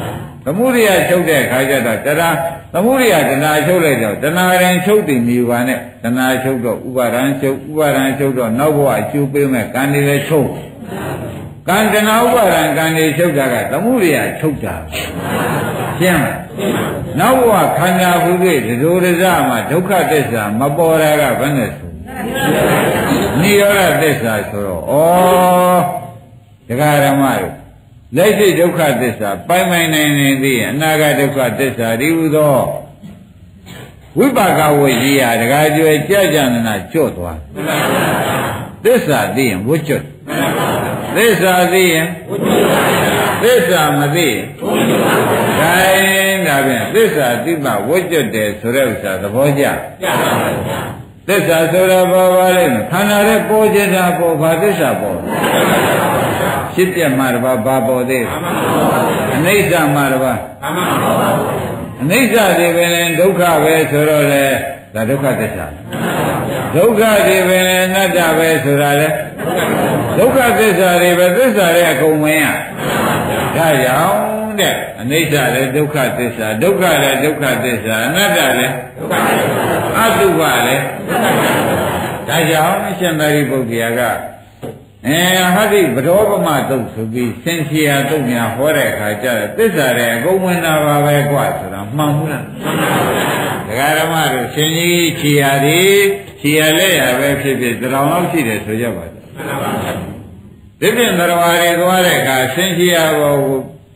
သမုဒိယချုပ်တဲ့ခါကျတော့တရားသမုဒိယတဏှာချုပ်လိုက်တော့တဏှာရင်ချုပ်တည်မြူပါနဲ့တဏှာချုပ်တော့ဥပါဒံချုပ်ဥပါဒံချုပ်တော့နောက်ဘဝအကျိုးပေးမဲ့ကံတွေလည်းချုပ်ကံတဏှာဥပါဒံကံတွေချုပ်တာကသမုဒိယချုပ်တာရှင်းလားနောက်ဘဝခန္ဓာဘုရားဒီလိုတစမှာဒုက္ခသစ္စာမပေါ်တာကဘယ်နဲ့ဆိုနိရောဓသစ္စာဆိုတော့ဩတရားဓမ္မတို့လက်ရှိဒုက္ခသစ္စာပိုင်ပိုင်နိုင်နေသေးရင်အနာဂတ်ဒုက္ခသစ္စာဒီဟုသောဝိပါကဝိကြီးဟာတခါကျွယ်ကြကြနာကျွတ်သွားသစ္စာသိရင်ဝှကျွတ်သစ္စာသိရင်သစ္စာမသိရင်ဒါရင်ဒါဖြင့်သစ္စာသိမှဝှကျွတ်တယ်ဆိုတဲ့ဥစ္စာသဘောကျသစ္စာဆိုတာဘာပါလဲခန္ဓာရဲ့ပေါ်ခြင်းတာပေါ်ဘာသစ္စာပေါ်ဖြစ်ပြမှာတပါးဘာပေါ်သေးအနိစ္စမှာတပါးအနိစ္စတွေပဲလဲဒုက္ခပဲဆိုတော့လေဒါဒုက္ခသစ္စာဒုက္ခတွေပဲလဲအနတ္တပဲဆိုတာလေဒုက္ခသစ္စာတွေပဲသစ္စာတွေအကုန်ဝင်ရဒါကြောင့်တဲ့အနိစ္စလည်းဒုက္ခသစ္စာဒုက္ခလည်းဒုက္ခသစ္စာအနတ္တလည်းဒုက္ခသစ္စာအတုပလည်းဒါကြောင့်ရှင်သာရိပုတ္တရာကဟာဒီဗဒောပမတုတ်ဆိုပြီးစင်စီယာတုတ်များဟောတဲ့အခါကျတော့သစ္စာတွေအကုန်ဝင်တာပါပဲကွာဆိုတာမှန်ဘူးလားမှန်ပါဗျာဒကာဓမ္မတို့ရှင်ကြီးခြေရာတွေခြေရလက်ရပဲဖြစ်ဖြစ်သတော်လောက်ရှိတယ်ဆိုကြပါလားမှန်ပါဗျာဒီပြင်သတော်တွေသွားတဲ့အခါစင်စီယာဘောကို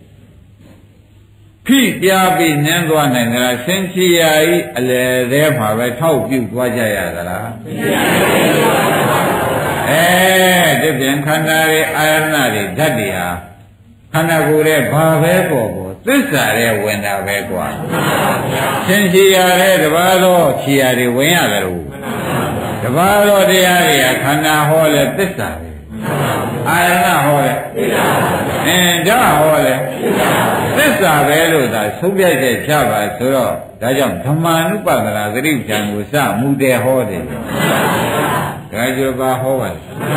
ဖိပြပြီးနင်းသွားနိုင်ကြလားစင်စီယာဤအလယ်သေးမှာပဲထောက်ပြုတ်သွားကြရသလားဒီပြန်ခန္ဓာရဲ့အာရဏတွေဓာတ်တွေဟာခန္ဓာကိုယ်ရဲ့ဘာပဲပေါ်ပေါ်သစ္စာရဲ့ဝင်တာပဲကွာသင်္ချီရတဲ့တပါးသောခြေရာတွေဝင်ရတယ်လို့တပါးသောတရားတွေကခန္ဓာဟောလဲသစ္စာပဲအာရဏဟောလဲဓာတ်ဟောလဲသစ္စာပဲလို့သာသုံးပြချက်ချပါဆိုတော့ဒါကြောင့်ဓမ္မာနုပဒနာသတိပ္ပံကိုစမှုတယ်ဟောတယ်ဒါကြောပါဟောပါ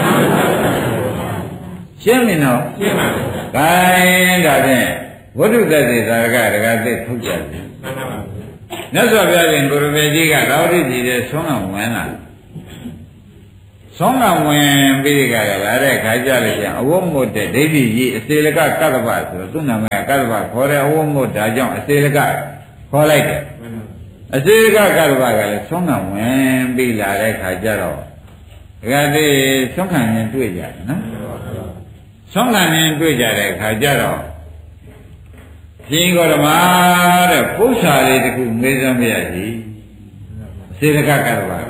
ရှင်းပြီနော်ရှင်းပါပြီ။ဒါရင်ဒါဖြင့်ဝိတုသက်သေသာရကဒကာသက်ထုတ်ကြတယ်။မှန်ပါပါ။မြတ်စွာဘုရားရှင်ကိုရမေကြီးကရောဓိကြီးတဲ့ဆုံးကဝင်လာ။ဆုံးကဝင်ပြီးကြလာတဲ့ခါကြလို့ကျအဝတ်မို့တဲ့ဒိဋ္ဌိကြီးအစေလကကတ္တပဆိုတော့သူ့နာမည်ကတ္တပခေါ်တဲ့အဝတ်မို့ဒါကြောင့်အစေလကခေါ်လိုက်တယ်။အစေလကကတ္တပကလည်းဆုံးကဝင်ပြီးလာတဲ့ခါကြတော့ဒကာသက်ဆုံးခံရင်တွေ့ကြတယ်နော်။ဆုံးခံရင်တွေ့ကြတဲ့အခါကျတော့ရှင်ဂေါရမတဲ့ပု္ပ္ပာလေးတခုမေးစမ်းမရကြီးစေတကကတ္တပါ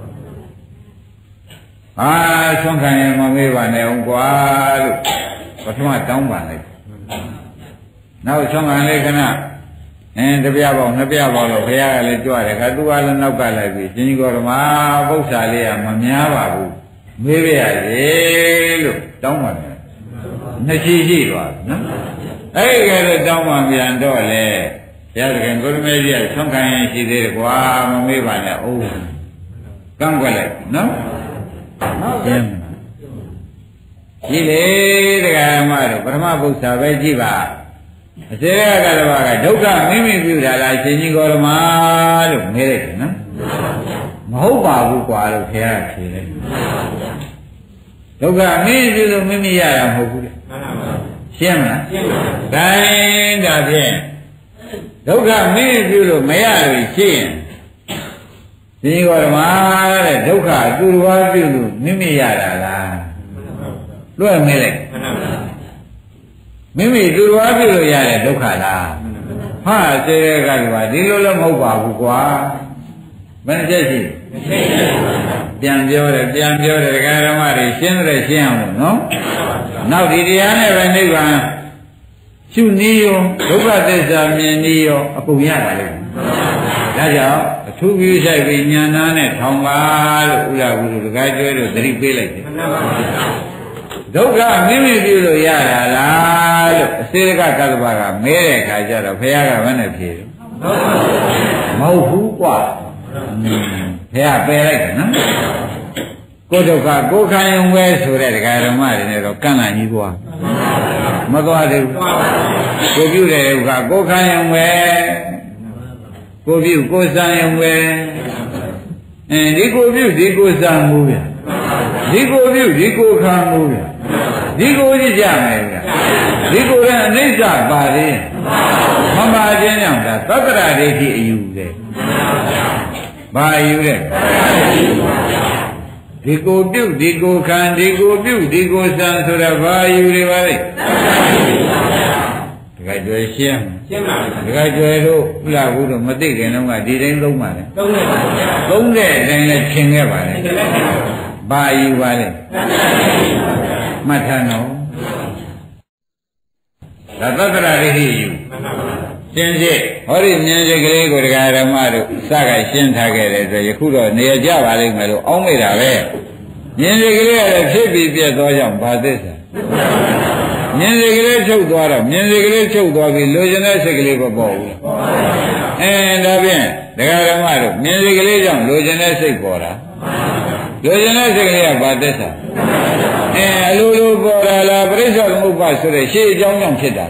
ဆုံးခံရင်မမေးပါနဲ့အောင်ကွာလို့ပထမတောင်းပါလိုက်နောက်ဆုံးခံလေးခဏတပြပေါင်းနှစ်ပြပေါင်းလို့ဘုရားကလည်းကြွတယ်ခါသူကလည်းနောက်ကလိုက်ပြီးရှင်ဂေါရမပု္ပ္ပာလေးကမများပါဘူးမေးပြရရေလို့တောင်းပါတယ်နှစ်ရှိသွားနော်အဲ့ဒီကဲတော့တောင်းမှပြန်တော့လေဘုရားသခင်ကိုရမေကြီးကဆုံးခံရင်ရှိသေးတယ်ကွာမမေးပါနဲ့အိုးကန့်ကွက်လိုက်နော်ရှင်းရှိလေတရားမတို့ပထမပု္ပ္ပာပဲကြည့်ပါအစေရကတဘာကဒုက္ခမိမိပြုတာလားရှင်ကြီးကိုရမလို့မေးလိုက်တယ်နော်မဟုတ်ပါဘူးကွာလို့ဘုရားဖြေတယ်ဒုက္ခမိမိပြုလို့မိမိရတာမဟုတ်ဘူးလေရှင်းမလားရှင်းပါဘူးဒါရင်ဒါဖြင့်ဒုက္ခမင်းပြုလို့မရလို့ရှိရင်ဒီကောဓမတဲ့ဒုက္ခသူတော်ဘာပြုလို့မိမိရတာလားလွှဲမဲလိုက်မိမိသူတော်ဘာပြုလို့ရတဲ့ဒုက္ခလားဟာစေရကကဒီလိုလည်းမဟုတ်ပါဘူးကွာဘယ်နှချက်ရှိပြန်ပြောတယ်ဒကာဓမ္မတွေရှင်းတယ်ရှင်းအောင်နော်နောက်ဒီတရားနဲ့ပဲနိဗ္ဗာန်ရှုနည်းရောဒုက္ခသစ္စာမြင်နည်းရောအကုန်ရပါလိမ့်မယ်ဒါကြောင့်အထူးပြုဆိုင်ပြီးဉာဏ်သားနဲ့ထောင်ပါလို့ဥလာဘူးလို့ဒကာကျွဲတို့သတိပေးလိုက်တယ်ဒုက္ခမိမိပြုလို့ရတာလားလို့အစေကကတ္တဗကမဲတဲ့အခါကျတော့ဘုရားကဘယ်နဲ့ဖြေတယ်မဟုတ်ဘူးကွာဘုရားပယ်လိုက်တယ်နော်ကိုဒုက္ခကိုခံရုံပဲဆိုတဲ့ဒကာဓမ္မတွေနဲ့တော့ကန့်လန့်ကြီးကွာမသွားသေးဘူးကိုပြုတဲ့ဥက္ကကိုခံရုံပဲကိုပြုကိုစံရုံပဲဒီကိုပြုဒီကိုစံမှုဗျဒီကိုပြုဒီကိုခံမှုဗျဒီကိုကြည့်ကြမယ်ဗျဒီကိုလည်းအနိစ္စပါသေးမပါခြင်းကြောင့်ဒါသတ္တရာဒိဋ္ဌိအယူတဲ့ဘာအယူတဲ့ဒီကိုပြုဒီကိုခံဒီကိုပြုဒီကိုစံဆိုတာဘာအယူတွေပါလဲတခါကျွယ်ရှင်းပါတခါကျွယ်တို့ဥလာဘူးတို့မသိခင်တော့ကဒီတိုင်းသုံးပါလေသုံးတဲ့အတိုင်းလည်းသင်ခဲ့ပါလေဘာအယူပါလဲမှတ်ထားနော်ဒါသတ္တရာဒိဋ္ဌိယူရှင်းစစ်ဟောဒီမြင်စိတ်ကလေးကိုတရားဓမ္မတို့စကရှင်းထားခဲ့တယ်ဆိုယခုတော့နေရကြပါလိမ့်မယ်လို့အောင်းမိတာပဲမြင်စိတ်ကလေးကလည်းဖြစ်ပြီးပြတ်သွားကြောင်းဘာသစ္စာမြင်စိတ်ကလေးချုပ်သွားတော့မြင်စိတ်ကလေးချုပ်သွားပြီးလိုချင်တဲ့စိတ်ကလေးမပေါ်ဘူးဒါဖြင့်တရားဓမ္မတို့မြင်စိတ်ကလေးကြောင့်လိုချင်တဲ့စိတ်ပေါ်တာလိုချင်တဲ့စိတ်ကလေးကဘာသစ္စာအလိုလိုပေါ်လာလားပရိစ္ဆေသမုပ္ပါဆိုတဲ့ရှေ့အကြောင်းကြောင့်ဖြစ်တာ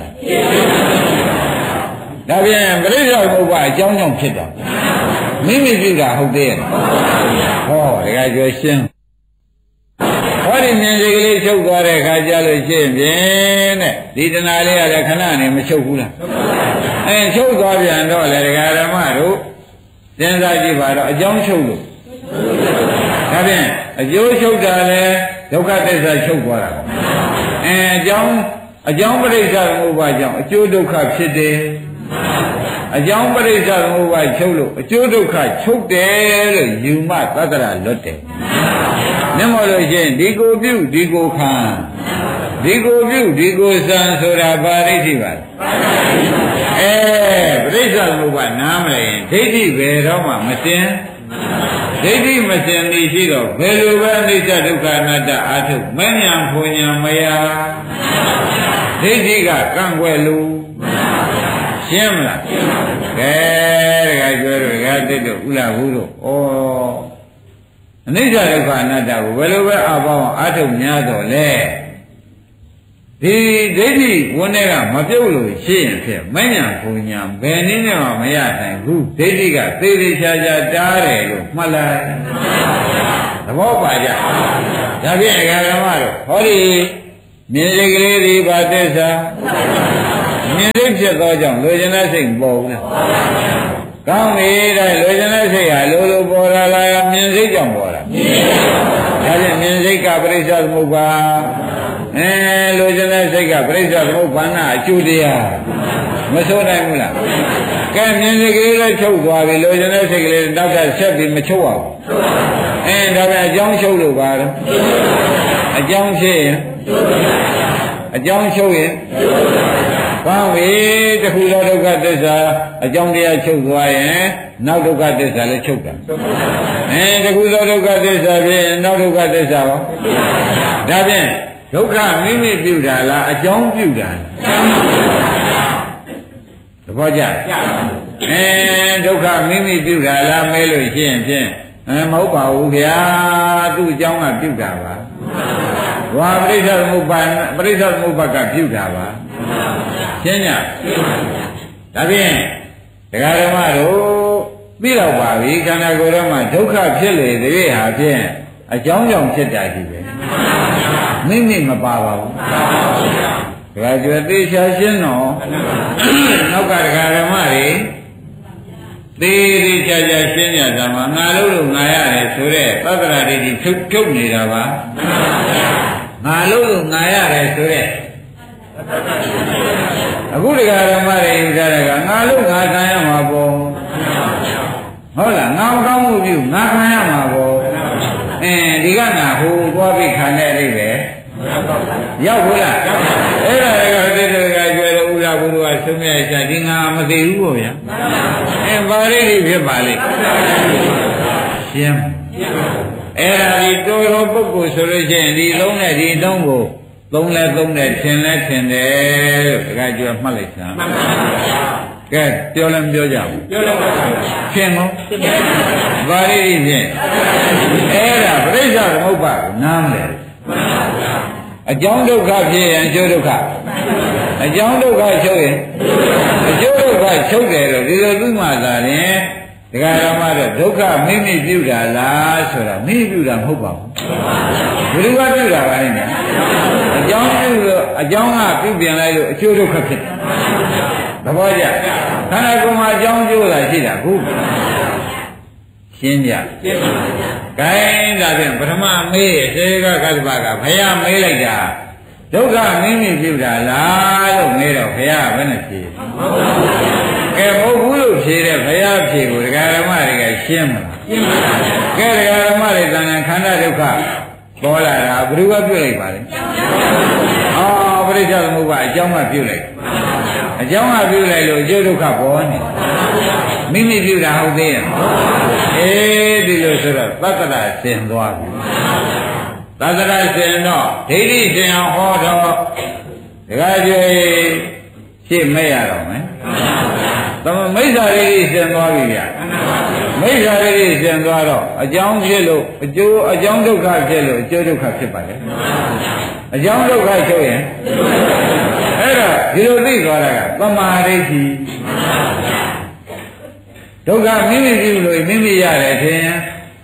ဒါပြန်ပရိစ္ဆေသမုပ္ပါအကြောင်းကြောင့်ဖြစ်တာမိမိပြုတာဟုတ်သေးရဲ့ဟောတခါကျွရှင်းဟောဒီမြင်စိတ်ကလေးချုပ်သွားတဲ့အခါကျလို့ရှင်းဖြင့်တဲ့ဒီတဏှာလေးကလည်းခဏနေမချုပ်ဘူးလားချုပ်သွားပြန်တော့လေဒကာဓမ္မတို့စဉ်းစားကြည့်ပါတော့အကြောင်းချုပ်လို့ဒါဖြင့်အကျိုးချုပ်တာလေဒုက္ခသစ္စာချုပ်သွားတာအကြောင်းပရိစ္ဆေသမုပ္ပါကြောင့်အကျိုးဒုက္ခဖြစ်တယ်အကြောင်းပရိစ္ဆေသမုပ္ပါချုပ်လို့အကျိုးဒုက္ခချုပ်တယ်လို့ယူမသတ္တရာလွတ်တယ်မျက်မှောက်လို့ရှိရင်ဒီကိုပြုဒီကိုခံဒီကိုပြုဒီကိုစံဆိုတာဘာဒိဋ္ဌိပါလဲပရိစ္ဆေသမုပ္ပါနားမလဲရင်ဒိဋ္ဌိဘယ်တော့မှမတင်ဒိဋ္ဌိမစင်နေရှိတော့ဘယ်လိုပဲအနိစ္စဒုက္ခအနတ္တအာထုမဉ္ဇဉ်ဖွဉ္ဇဉ်မယဒိဋ္ဌိကကန့်ကွယ်လို့ရှင်းမလားကဲတခါကျွဲတို့တခါတိတ်တို့ဥလာဘူးတို့ဩအနိစ္စဒုက္ခအနတ္တကိုဘယ်လိုပဲအပေါင်းအာထုများတော့လဲဒီဒိဋ္ဌိဝန်တွေကမပြုတ်လို့ရှိရင်ဖြစ်မဉ္ဇဉ်ဖွဉ္ဇဉ်ဘယ်နည်းနဲ့မှမရနိုင်ဘူးဒိဋ္ဌိကသေသေးချာချာတားတယ်လို့မှတ်လိုက်သဘောပါကြဒါဖြင့်အဂရမတို့ဟောဒီမြင်စိတ်ကလေးဒီဘာသစ္စာမြင်စိတ်ဖြစ်သောကြောင့်လိုချင်တဲ့စိတ်မပေါ်ဘူးလားကောင်းပြီဒါလိုချင်တဲ့စိတ်ဟာလိုလိုပေါ်လာလားမြင်စိတ်ကြောင့်ပေါ်တာဒါဖြင့်မြင်စိတ်ကပရိစ္ဆေသမုပ္ပါလိုချင်တဲ့စိတ်ကပရိစ္ဆေသမုပ္ပါဏအကျိုးတရားမဆိုးနိုင်ဘူးလားကဲမြင်စိတ်ကလေးလည်းချုပ်သွားပြီလိုချင်တဲ့စိတ်ကလေးတောက်တာဆက်ပြီးမချုပ်အောင်ဒါပဲအကြောင်းချုပ်လို့ပါတော့အကြောင်းဖြစ်ရင်အကြောင်းချုပ်ရင်ကောင်းပြီတခုသောဒုက္ခသစ္စာအကြောင်းတရားချုပ်သွားရင်နောက်ဒုက္ခသစ္စာလည်းချုပ်တာတခုသောဒုက္ခသစ္စာဖြစ်ရင်နောက်ဒုက္ခသစ္စာရောဒါဖြင့်ဒုက္ခမိမိပြုတာလားအကြောင်းပြုတာသဘောကျဒုက္ခမိမိပြုတာလားမဲလို့ရှိရင်ဖြင့်မဟုတ်ပါဘူးဗျာသူ့အကြောင်းကပြုတာပါဝါပရိစ္ဆေသမုပ္ပါပရိစ္ဆေသမုပ္ပါကပြုတာပါရှင်းညဒါဖြင့်ဒကာဓမ္မတို့သိတော့ပါပြီခန္ဓာကိုယ်ထဲမှာဒုက္ခဖြစ်လေတဲ့ဟာဖြင့်အကြောင်းကြောင့်ဖြစ်တာကြီးပဲမိမိမပါပါဘူးဒကာကျွယ်သေချာရှင်းတော့နောက်ကဒကာဓမ္မတွေသေးသေးချာချာရှင်းကြတာမှာငါလို့ငါရတယ်ဆိုတဲ့သတ္တရာဒိဋ္ဌိထုတ်နေတာပါငါလို့ငါရတယ်ဆိုတဲ့အခုဒကာဓမ္မတွေယူထားတဲ့ကငါလို့ငါခံရမှာပေါ့ဟုတ်လားငါမကောင်းမှုပြုငါခံရမှာပေါ့ဒီကငါဟိုသွားပြီးခံတဲ့အိပဲရောက်ဘူးလားအဲ့ဒါကတိတ္တကကျွဲလို့ဥလာဘုရားဆုံးမြတ်ချာဒီငါမသိဘူးပေါ့ဗျာပါဠိဖြစ်ပါလိမ့်ရှင်းအဲ့ဒါဒီတော်တော်ပုဂ္ဂိုလ်ဆိုလို့ရှိရင်ဒီလုံးနဲ့ဒီတုံးကိုသုံးလဲသုံးတယ်ထင်လဲထင်တယ်လို့တခါကျွဲမှတ်လိုက်စမ်းကဲပြောလည်းမပြောကြဘူးပြောလည်းမပြောဘူးရှင်းကောပါဠိဖြင့်အဲ့ဒါပရိစ္ဆေသမုပ္ပါနားမလဲအကြောင်းဒုက္ခဖြစ်ရင်အကျိုးဒုက္ခအကြောင်းဒုက္ခချုပ်ရင်အကျိုးဒုက္ခချုပ်တယ်လို့ဒီလိုသူ့မှာသာရင်ဒကာရမတို့ဒုက္ခမိမိပြုတာလားဆိုတာမိမိပြုတာမဟုတ်ပါဘူးဘယ်လိုကပြုတာပါလဲအကြောင်းပြုလို့အကြောင်းကပြုပြင်လိုက်လို့အကျိုးဒုက္ခဖြစ်တယ်သဘောကျခန္ဓာကိုယ်မှာအကြောင်းကျိုးတာရှိတာဟုတ်ရှင်းကြ။ဂိုင်းဒါဖြင့်ပထမမေးစေကကတ္တပကဘုရားမေးလိုက်တာဒုက္ခမိမိပြုတာလားလို့မေးတော့ဘုရားဘယ်နဲ့ဖြေ။ကဲမဟုတ်ဘူးလို့ဖြေတဲ့ဘုရားဖြေကိုဒကာရမတွေကရှင်းမလား။ရှင်းပါပါ။ကဲဒကာရမတွေတဏ္ဍခန္ဓာဒုက္ခပေါ်လာတာဘယ်သူကပြုလိုက်ပါလဲ။အော်ပရိစ္ဆေသမုပ္ပါအကြောင်းကပြုလိုက်။အကြောင်းကပြုလိုက်လို့အကျိုးဒုက္ခပေါ်နေ။မိမိပြုတာဟုတ်သေးရဲ့အေးဒီလိုဆိုတော့သတ္တရာဆင်သွားပြီသတ္တရာဆင်တော့ဒိဋ္ဌိဆင်အောင်ဟောတော့ဒကာကျွေးရှင်းမဲ့ရတော့မယ်သမမိစ္ဆာရိဆင်သွားပြီဗျမိစ္ဆာရိဆင်သွားတော့အကြောင်းဖြစ်လို့အကျိုးအကြောင်းဒုက္ခဖြစ်လို့အကျိုးဒုက္ခဖြစ်ပါလေအကြောင်းဒုက္ခချုပ်ရင်အဲ့တော့ဒီလိုသိသွားတာကသမာဓိဋ္ဌိဒုက္ခမိမိပြုလို့မိမိရတယ်ထင်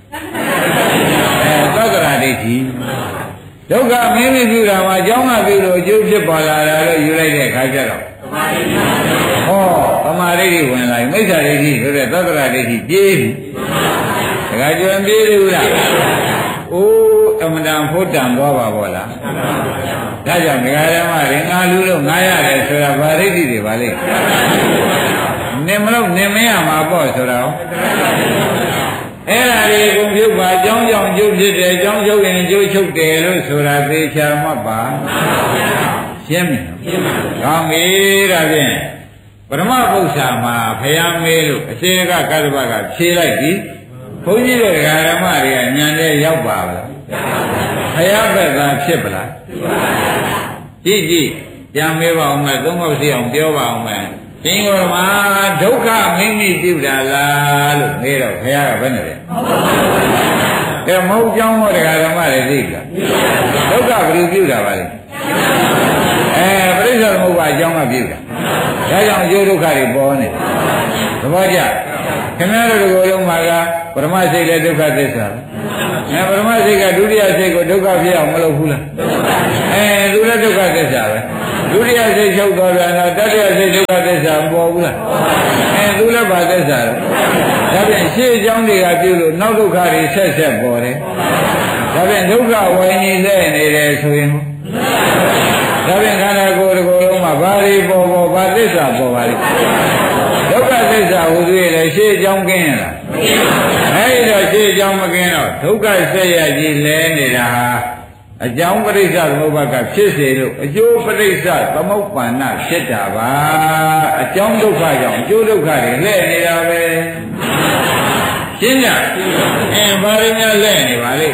သတ္တရာဒိဋ္ဌိဒုက္ခမိမိပြုတာမှာအကြောင်းကပြုလို့အကျိုးဖြစ်ပေါ်လာတာလို့ယူလိုက်တဲ့အခါကျတော့ဟောသမာဓိဋ္ဌိဝင်လာပြီမိစ္ဆာဒိဋ္ဌိဆိုတဲ့သတ္တရာဒိဋ္ဌိပြေးပြီဒကာကျွန်းပြေးဘူးလားအိုးအမတန်ဖို့တန်သွားပါဘောလားဒါကြောင့်ဒကာဓမ္မတွေငါလူလို့ငါရတယ်ဆိုတာဗာဒိဋ္ဌိတွေပါလေနင်မလို့နင်မရမှာပေါ့ဆိုတော့အဲ့ဒါဒီကုံပြုတ်ပါအကြောင်းကြောင့်ကျုပ်ဖြစ်တယ်အကြောင်းချုပ်ရင်ကျုပ်ချုပ်တယ်လို့ဆိုတာသေချာမှတ်ပါရှင်းပြီကောင်းပြီဒါဖြင့်ပရမပု္ပ္ပာမှာဖယားမေးလို့အစေကကတ္တပကဖြေလိုက်ပြီဘုန်းကြီးတို့ဓမ္မတွေကညံတဲ့ရောက်ပါလားဖယားဘက်ကဖြစ်ပလားကြည့်ကြည့်ပြန်မေးပါအောင်မယ်သုံးခေါက်စီအောင်ပြောပါအောင်မယ်သင်္ကောမှာဒုက္ခမိမိပြုတာလားလို့မေးတော့ဘုရားကဘယ်နဲ့လဲကဲမဟုတ်ကြောင်းဟောတရားဓမ္မတွေသိလားဒုက္ခဘယ်လိုပြုတာပါလဲပရိစ္ဆေသမုပ္ပါအကြောင်းကပြုတာဒါကြောင့်အကျိုးဒုက္ခတွေပေါ်နေသဘောကျခင်ဗျားတို့ကိုယ်လုံးမှာကပရမစိတ်လည်းဒုက္ခသစ္စာပဲပရမစိတ်ကဒုတိယစိတ်ကိုဒုက္ခဖြစ်အောင်မလုပ်ဘူးလားသူလည်းဒုက္ခသစ္စာပဲဒုတိယစိတ်ချုပ်သွားပြန်တော့တတိယစိတ်ဒုက္ခသစ္စာမပေါ်ဘူးလားသူလည်းပါသစ္စာဒါပြန်ရှေ့အကြောင်းတွေကပြုလို့နောက်ဒုက္ခတွေဆက်ဆက်ပေါ်တယ်ဒါပြန်ဒုက္ခဝိညာဉ်နဲ့နေတယ်ဆိုရင်ဒါပြန်ခန္ဓာကိုယ်တစ်ခုလုံးမှာဘာတွေပေါ်ဘာသစ္စာပေါ်ပါလိမ့်ဒုက္ခသစ္စာဟူသေးတယ်ရှေ့အကြောင်းကင်းရလားအဲဒီတော့ရှေ့အကြောင်းမကင်းတော့ဒုက္ခဆက်ရကြီးလဲနေတာဟာအကြောင်းပရိစ္ဆေသမုပ္ပါကဖြစ်စေလို့အကျိုးပရိစ္ဆေသမုပ္ပါဏဖြစ်တာပါအကြောင်းဒုက္ခကြောင့်အကျိုးဒုက္ခတွေလဲနေတာပဲရှင်းကြဘာတွေများလဲနေပါလိမ့်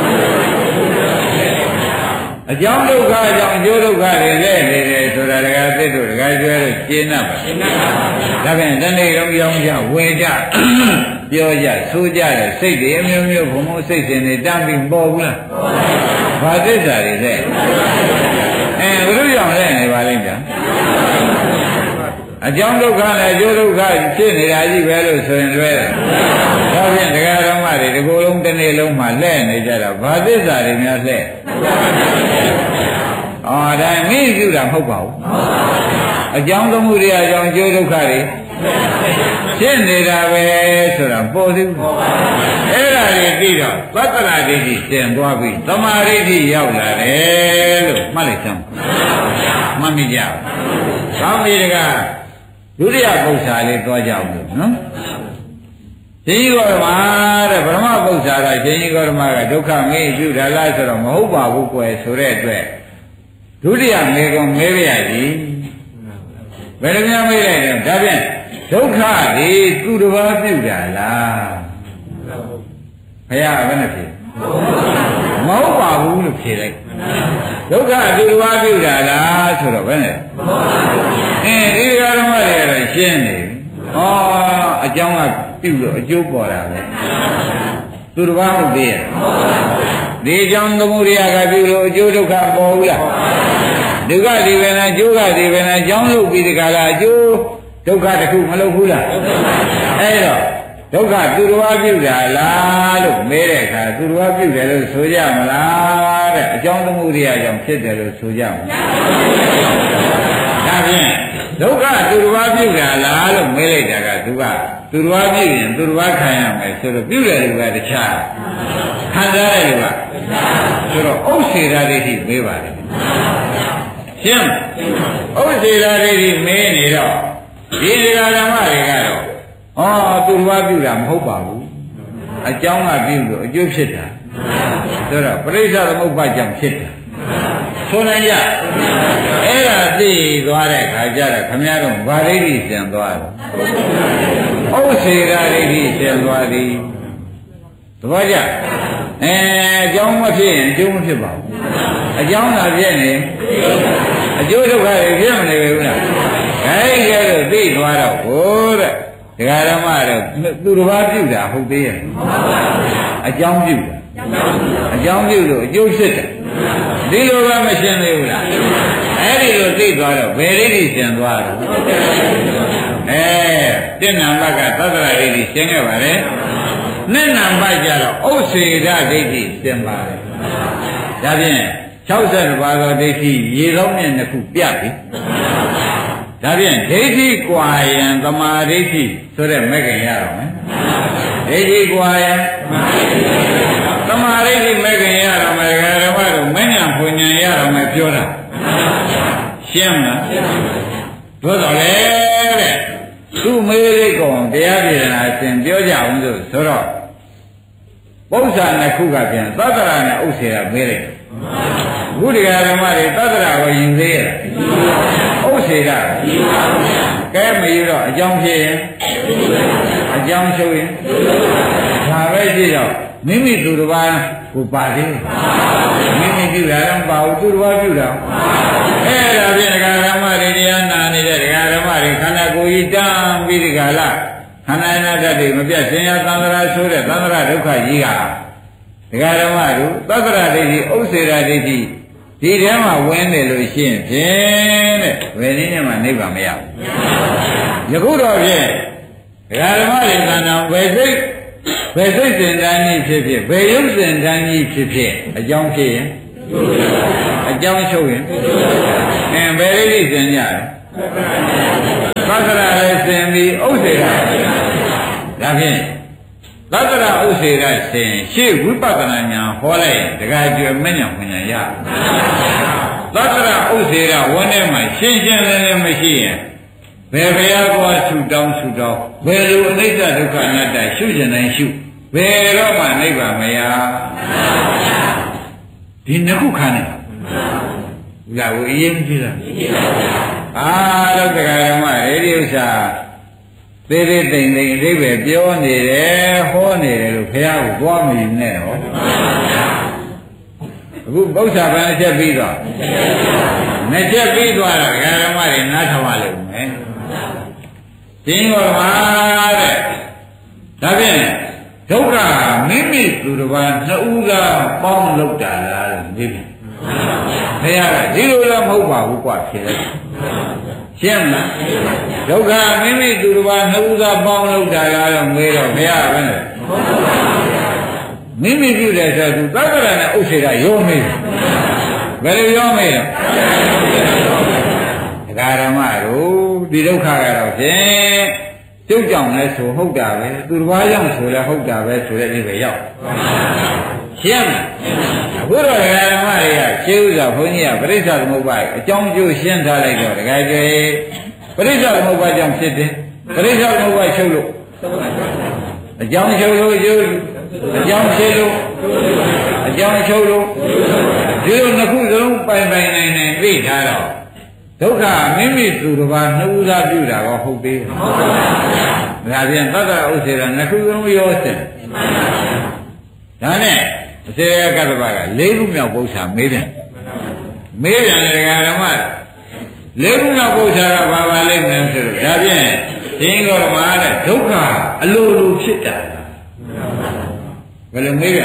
အကြောင်းဒုက္ခကြောင့်အကျိုးဒုက္ခတွေလဲနေတယ်ဆိုတာဒကာသစ်တို့ဒကာကျွဲတို့ရှင်း납ပါဒါဖြင့်တနေ့လုံးကြောင်းကြဝေကြပြောကြဆိုကြတဲ့စိတ်တွေအမျိုးမျိုးဘုံဘုံစိတ်စဉ်တွေတမ်းပြီးပေါ်ဘူးလားဘာသစ္စာတွေလဲဘုရားကြောင့်လဲနေပါလိမ့်ဗျာအကြောင်းဒုက္ခနဲ့အကျိုးဒုက္ခဖြစ်နေတာကြီးပဲလို့ဆိုရင်လွဲတယ်ဒါဖြင့်တရားဓမ္မတွေဒီကိုယ်လုံးတစ်နေ့လုံးမှလဲနေကြတာဘာသစ္စာတွေများလဲဒါမိပြုတာမဟုတ်ပါဘူးအကြောင်းသမှုတွေအကြောင်းအကျိုးဒုက္ခတွေဖြစ်နေတာပဲဆိုတာပေါ်သေးဘူးအဲ့ဒါတွေပြီးတော့သတ္တရာဒိဋ္ဌိသင်သွားပြီသမာဓိဋ္ဌိရောက်လာတယ်လို့မှတ်လိုက်စမ်းမှတ်မိကြဘူးကောင်းပြီတကားဒုတိယပု္ပ္ပာလေးသွားကြအောင်လို့နော်ရှင်ကြီးဂေါရမတဲ့ဗြဟ္မပု္ပ္ပာကရှင်ကြီးဂေါရမကဒုက္ခမေးပြုတာလားဆိုတော့မဟုတ်ပါဘူးကွယ်ဆိုတဲ့အတွက်ဒုတိယမေကုံမေးရည်ဘယ်လိုများမေးလိုက်လဲဒါဖြင့်ဒုက္ခတွေသူတစ်ပါးပြုတာလားဘုရားဘယ်နဲ့ဖြေမဟုတ်ပါဘူးလို့ဖြေလိုက်ဒုက္ခသူတစ်ပါးပြုတာလားဆိုတော့ဘယ်နဲ့ဒီဓမ္မတွေကတော့ရှင်းနေပြီအကြောင်းကပြုလို့အကျိုးပေါ်တာပဲသူတစ်ပါးဟုတ်သေးရဲ့ဒီကြောင့်သမုဒိယကပြုလို့အကျိုးဒုက္ခပေါ်ဘူးလားဒုက္ခဒီပဲလားအကျိုးကဒီပဲလားကြောင်းလို့ပြီးဒီကလာအကျိုးဒုက္ခတစ်ခုမလုပ်ဘူးလားအဲ့တော့ဒုက္ခသူတော်ဘာပြုတာလားလို့မေးတဲ့အခါသူတော်ဘာပြုတယ်လို့ဆိုကြမလားတဲ့အကြောင်းသမုဒိယကြောင့်ဖြစ်တယ်လို့ဆိုကြမလားဒါဖြင့်ဒုက္ခသူတော်ဘာပြုတာလားလို့မေးလိုက်တာကသူကသူတော်ဘာပြုရင်သူတော်ဘာခံရမယ်ဆိုတော့ပြုတယ်လူကတခြားခံစားတယ်လူကဆိုတော့ဥစ္စေရာဒိဋ္ဌိမေးပါတယ်ရှင်းဥစ္စေရာဒိဋ္ဌိမေးနေတော့ဒီဓမ္မတွေကတော့သူတော်ဘာပြုတာမဟုတ်ပါဘူးအကြောင်းကပြုလို့အကျိုးဖြစ်တာဆိုတော့ပရိစ္ဆေသမုပ္ပါကြောင့်ဖြစ်တာဆိုနိုင်ရအဲ့ဒါသိသွားတဲ့ခါကျတော့ခမည်းတော်ဗာဒိဋ္ဌိဆင်သွားတယ်ဥစ္စေရာဒိဋ္ဌိဆင်သွားသည်သဘောကျအကြောင်းမဖြစ်ရင်အကျိုးမဖြစ်ပါဘူးအကြောင်းသာဖြစ်နေအကျိုးဒုက္ခတွေဖြစ်မနေဘူးလားအဲ့ဒီကဲလို့သိသွားတော့ဟိုတဲ့ဒကာဓမ္မတော့သူတစ်ပါးပြုတာဟုတ်သေးရဲ့အကြောင်းပြုတာအကြောင်းပြုလို့အကျိုးဖြစ်တယ်ဒီလိုပဲမရှင်းသေးဘူးလားအဲ့ဒီလိုသိသွားတော့ဘယ်ဒိဋ္ဌိရှင်းသွားတော့တဏ္ဏဘကသတ္တရဒိဋ္ဌိရှင်းခဲ့ပါလေနှစ်နံပါတ်ကြတော့ဥစ္စေရဒိဋ္ဌိရှင်းပါတယ်ဒါဖြင့်60ပါးသောဒိဋ္ဌိရေကောင်းမြတ်နှစ်ခုပြပြီဒါဖြင့်ဒိဋ္ဌိကွာယံသမာဓိဋ္ဌိဆိုတဲ့မဲ့ခင်ရတော့မယ်ဒိဋ္ဌိကွာယံသမာဓိဋ္ဌိမဲ့ခင်ရတော့မယ်ဓမ္မတို့မဉ္ဇဉ်ဖွဉ္ဇဉ်ရတော့မယ်ပြောတာရှင်းမလားတို့တော့လေတဲ့သူ့မေးလေးကောင်တရားပြေနာရှင်ပြောကြအောင်ဆိုတော့ပု္ပ္ပာနှစ်ခုကပြန်သတ္တရာနဲ့ဥစ္စေရာမေးလိုက်ဘုရားဓမ္မတွေသတ္တရာကိုယူသေးရဲ့ဥစ္စေရာကဲမယူတော့အကြောင်းဖြစ်ရင်အကြောင်းချုပ်ရင်ဒါပဲရှိတော့မိမိသူတစ်ပါးကိုပါသေးမိမိပြုတာတော့ပါဘူးသူတစ်ပါးပြုတာအဲ့ဒါဖြင့်ဒကာဓမ္မတွေတရားနာနေတဲ့ဒကာဓမ္မတွေခန္ဓာကိုယ်ကြီးတန်းပြီးဒီကလာခန္ဓာနာတတ်တွေမပြတ်ရှင်ရသံဃာဆိုတဲ့သံဃာဒုက္ခကြီးကဒကာဓမ္မတို့သတ္တရဒိဋ္ဌိဥစ္စေရာဒိဋ္ဌိဒီထဲမှာဝင်နေလို့ရှိရင်ဖြင့်တဲ့ဘယ်နည်းနဲ့မှနိဗ္ဗာန်မရဘူးယခုတော့ဖြင့်ဒကာဓမ္မတွေခန္ဓာဘယ်စိတ်စင်တန်းကြီးဖြစ်ဖြစ်ဘယ်ရုပ်စင်တန်းကြီးဖြစ်ဖြစ်အကြောင်းဖြစ်ရင်အကြောင်းချုပ်ရင်ဘယ်ဒိဋ္ဌိစင်ကြလဲသတ္တရလည်းစင်ပြီးဥစ္စေရာဒါဖြင့်သတ္တရဥစ္စေရာစင်ရှေ့ဝိပဿနာဉာဏ်ဟောလိုက်တခါကျွယ်မဉဏ်ပညာရသတ္တရဥစ္စေရာဝန်းထဲမှာရှင်းရှင်းလင်းလင်းမရှိရင်ဘယ်ဘုရားကွာဆူတောင်းဘယ်လိုအနိစ္စဒုက္ခအနတ္တရှုကျင်တိုင်းရှုဘယ်တော့မှနိဗ္ဗာန်မရဒီနှစ်ခုခံတယ်ဒါကိုအရင်ကြည့်တာအားလုံးတရားဓမ္မရေဒီဥစ္စာသေးသေးတိမ်တိမ်အဓိပ္ပာယ်ပြောနေတယ်ဟောနေတယ်လို့ဘုရားကိုသွားမယူနဲ့ဟောအခုပု္ပ္ပာဘယ်အချက်ပြီးတော့နှစ်ချက်ပြီးသွားတော့တရားဓမ္မတွေနားထောင်ရလိမ့်မယ်ရှင်းပါပါတဲ့ဒါဖြင့်ဒုက္ခမိမိသူတစ်ပါးနှစ်ဦးကပေါင်းလောက်တာလားလို့မေးပြန်ဘုရားကဒီလိုလည်းမဟုတ်ပါဘူးကွာဖြစ်လိုက်ရှင်းမလားဒုက္ခမိမိသူတစ်ပါးနှစ်ဦးကပေါင်းလောက်တာလားလို့မေးတော့ဘုရားကဘယ်နဲ့မိမိပြုတယ်ဆိုသူသတ္တရနဲ့ဥစ္စေကရောမေးတယ်ဘယ်လိုရောမေးလဲဒကာဓမ္မတို့ဒီဒုက္ခကတော့ဖြင့်ကျုပ်ကြောင့်လဲဆိုဟုတ်တာပဲသူတစ်ပါးကြောင့်ဆိုလဲဟုတ်တာပဲဆိုတဲ့အိဗေရောက်ရှင်းမလားအခုတော့ဒကာဓမ္မတွေကရှင်းဥစွာဘုန်းကြီးကပရိစ္ဆသမုပ္ပါအကြောင်းကျိုးရှင်းထားလိုက်တော့ဒကာကျွေးပရိစ္ဆသမုပ္ပါကြောင့်ဖြစ်တယ်ပရိစ္ဆသမုပ္ပါချုပ်လို့အကြောင်းချုပ်လို့ကျိုးအကြောင်းဖြစ်လို့အကြောင်းချုပ်လို့ဒီလိုနှစ်ခုစလုံးပိုင်နိုင်သိထားတော့ဒုက္ခမိမိသူတစ်ပါးနှစ်ဦးသာပြုတာကောဟုတ်သေးတယ်ဒါပြန်သတ္တဥစ္စေရနှစ်ခုလုံးရောစင်ဒါနဲ့အစေရကတ္တပက၄ခုမြောက်ပု္ပ္ပာမေးတယ်တရားဓမ္မ၄ခုမြောက်ပု္ပ္ပာကဘာပါလိမ့်မယ်ဆိုတော့ဒါဖြင့်သင်္ကောဓမ္မတဲ့ဒုက္ခအလိုလိုဖြစ်တာဒဘယ်လိုမေးရ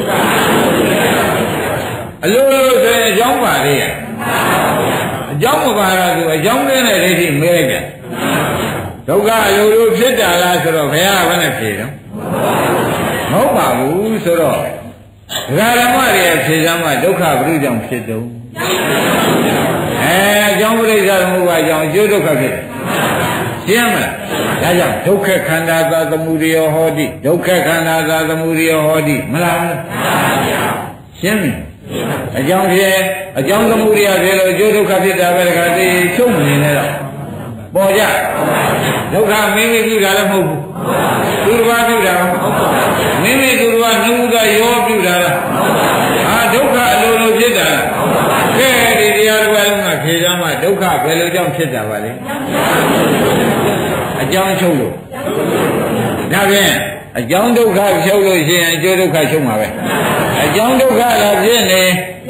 အလိုလိုဆိုရင်အကြောင်းပါလေရအကြောင်းမပါတော့သူအကြောင်းနဲ့ဒိဋ္ဌိမေးလိုက်ပြန်ဒုက္ခအလိုလိုဖြစ်တာလားဆိုတော့ဘယ်ဟာနဲ့ဖြေတော့မဟုတ်ပါဘူးဆိုတော့ဒကာဓမ္မတွေရဲ့ဖြေစမ်းမှဒုက္ခဘုရုကြောင့်ဖြစ်တော့အကြောင်းပရိစ္ဆာသမုပ္ပါအကြောင်းအကျိုးဒုက္ခဖြစ်တယ်ရှင်းမလားဒါကြောင့်ဒုက္ခခန္ဓာသာသမုဒယဟောတိဒုက္ခခန္ဓာသာသမုဒယဟောတိမလားရှင်းပြီအကြောင်းဖြစ်အကြောင်းသမုဒယဖြစ်လို့အကျိုးဒုက္ခဖြစ်တာပဲတခါတည်းချုပ်နေနေတော့ပေါ်ကြဒုက္ခမင်းမိပြုတာလည်းမဟုတ်ဘူးသူတစ်ပါးပြုတာမင်းမိသူတစ်ပါးနှုတ်ကရောပြုတာလားဒုက္ခအလိုလိုဖြစ်တာကဲဒီတရားတော်လုံးကဖြေကြမှာဒုက္ခဘယ်လိုကြောင့်ဖြစ်တာပါလဲအကြောင်းချုပ်လို့ဒါဖြင့်အကြောင်းဒုက္ခချုပ်လို့ရှိရင်အကျိုးဒုက္ခချုပ်မှာပဲအကြောင်းဒုက္ခလာဖြစ်နေ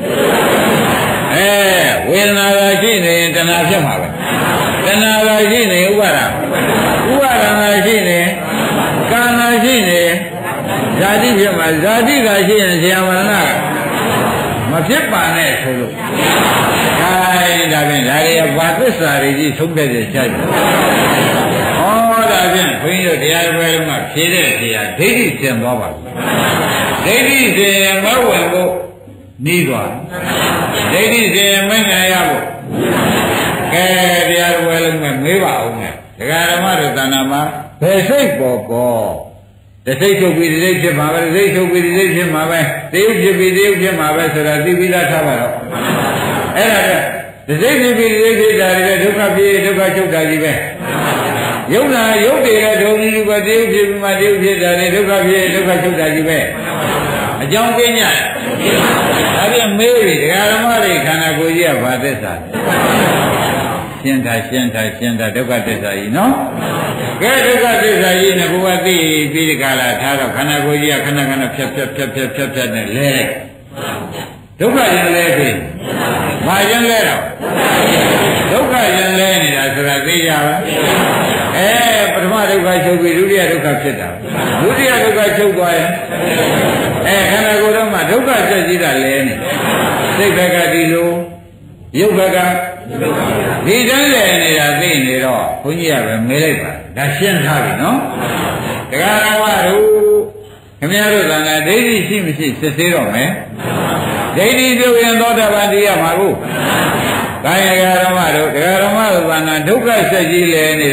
ဝေဒနာကရှိနေရင်တဏှာဖြစ်မှာပဲတဏှာကရှိနေဥပါဒကရှိနေကာဏရှိနေဇာတိဖြစ်မှာဇာတိကရှိရင်ဆရာမရဏမဖြစ်ပါနဲ့ဆိုလို့ဒါဖြင့်ဒါတွေကဘာသစ္စာတွေကြီးသုံးတဲ့ကြိုက်ဒါဖြင့်ဘုန်းကြီးတို့တရားတော်လုံးကဖြေတဲ့ဖြေရဒိဋ္ဌိကျင်သွားပါဘူးဒိဋ္ဌိကျင်မဝင်ဖို့နှီးသွားဒိဋ္ဌိကျင်မနိုင်ရဖို့ကဲတရားတော်လုံးကမေးပါအောင်မယ်ဒကာဓမ္မတို့သဏ္ဍာန်မှာဘယ်စိတ်ပေါ်ပေါ်တစိတ်ချုပ်ပြီးတစိတ်ဖြစ်မှာပဲတစိတ်ချုပ်ပြီးတစိတ်ဖြစ်မှာပဲတယုတ်ဖြစ်ပြီးတယုတ်ဖြစ်မှာပဲဆိုတာသိပြီးသားထားပါတော့အဲ့ဒါတစိတ်ဖြစ်ပြီးတစိတ်ဖြစ်တာတွေဒုက္ခဖြစ်ဒုက္ခချုပ်တာကြီးပဲယုံနာယုတ်တွေကဒုံကြီးကတယုတ်ဖြစ်ပြီးမှတယုတ်ဖြစ်တာတွေဒုက္ခဖြစ်ဒုက္ခချုပ်တာကြီးပဲအကြောင်းပြညဒါပြန်မေးပြီဒကာဓမ္မတွေခန္ဓာကိုယ်ကြီးကဘာသစ္စာရှင်းတာဒုက္ခသစ္စာကြီးနော်ကဲဒုက္ခသစ္စာကြီးနဲ့ဘုရားသိပြီးဒီကလာထားတော့ခန္ဓာကိုယ်ကြီးကခဏဖြတ်နဲ့လဲဒုက္ခရင်လဲပြီဘာရင်လဲတော့ဒုက္ခရင်လဲနေတာဆိုတာသိကြပါပထမဒုက္ခချုပ်ပြီးဒုတိယဒုက္ခဖြစ်တာဒုတိယဒုက္ခချုပ်သွားရင်ခန္ဓာကိုယ်တော့မှဒုက္ခဆက်ကြီးတာလဲနေစိတ်ဘက်ကဒီလိုရုပ်ဘက်ကဒီတန်းလဲနေတာသိနေတော့ဘုန်းကြီးကပဲမေးလိုက်ပါဒါရှင်းထားပြီနော်တရားတော်တို့ခင်ဗျားတို့ကလည်းဒိဋ္ဌိရှိမရှိစစ်သေးတော့မယ်ဒိဋ္ဌိပြုရင်သောတာပန်တရားမှာကိုကာယကဓမ္မတို့တရားဓမ္မတို့ကဒုက္ခဆက်ကြီးလဲနေ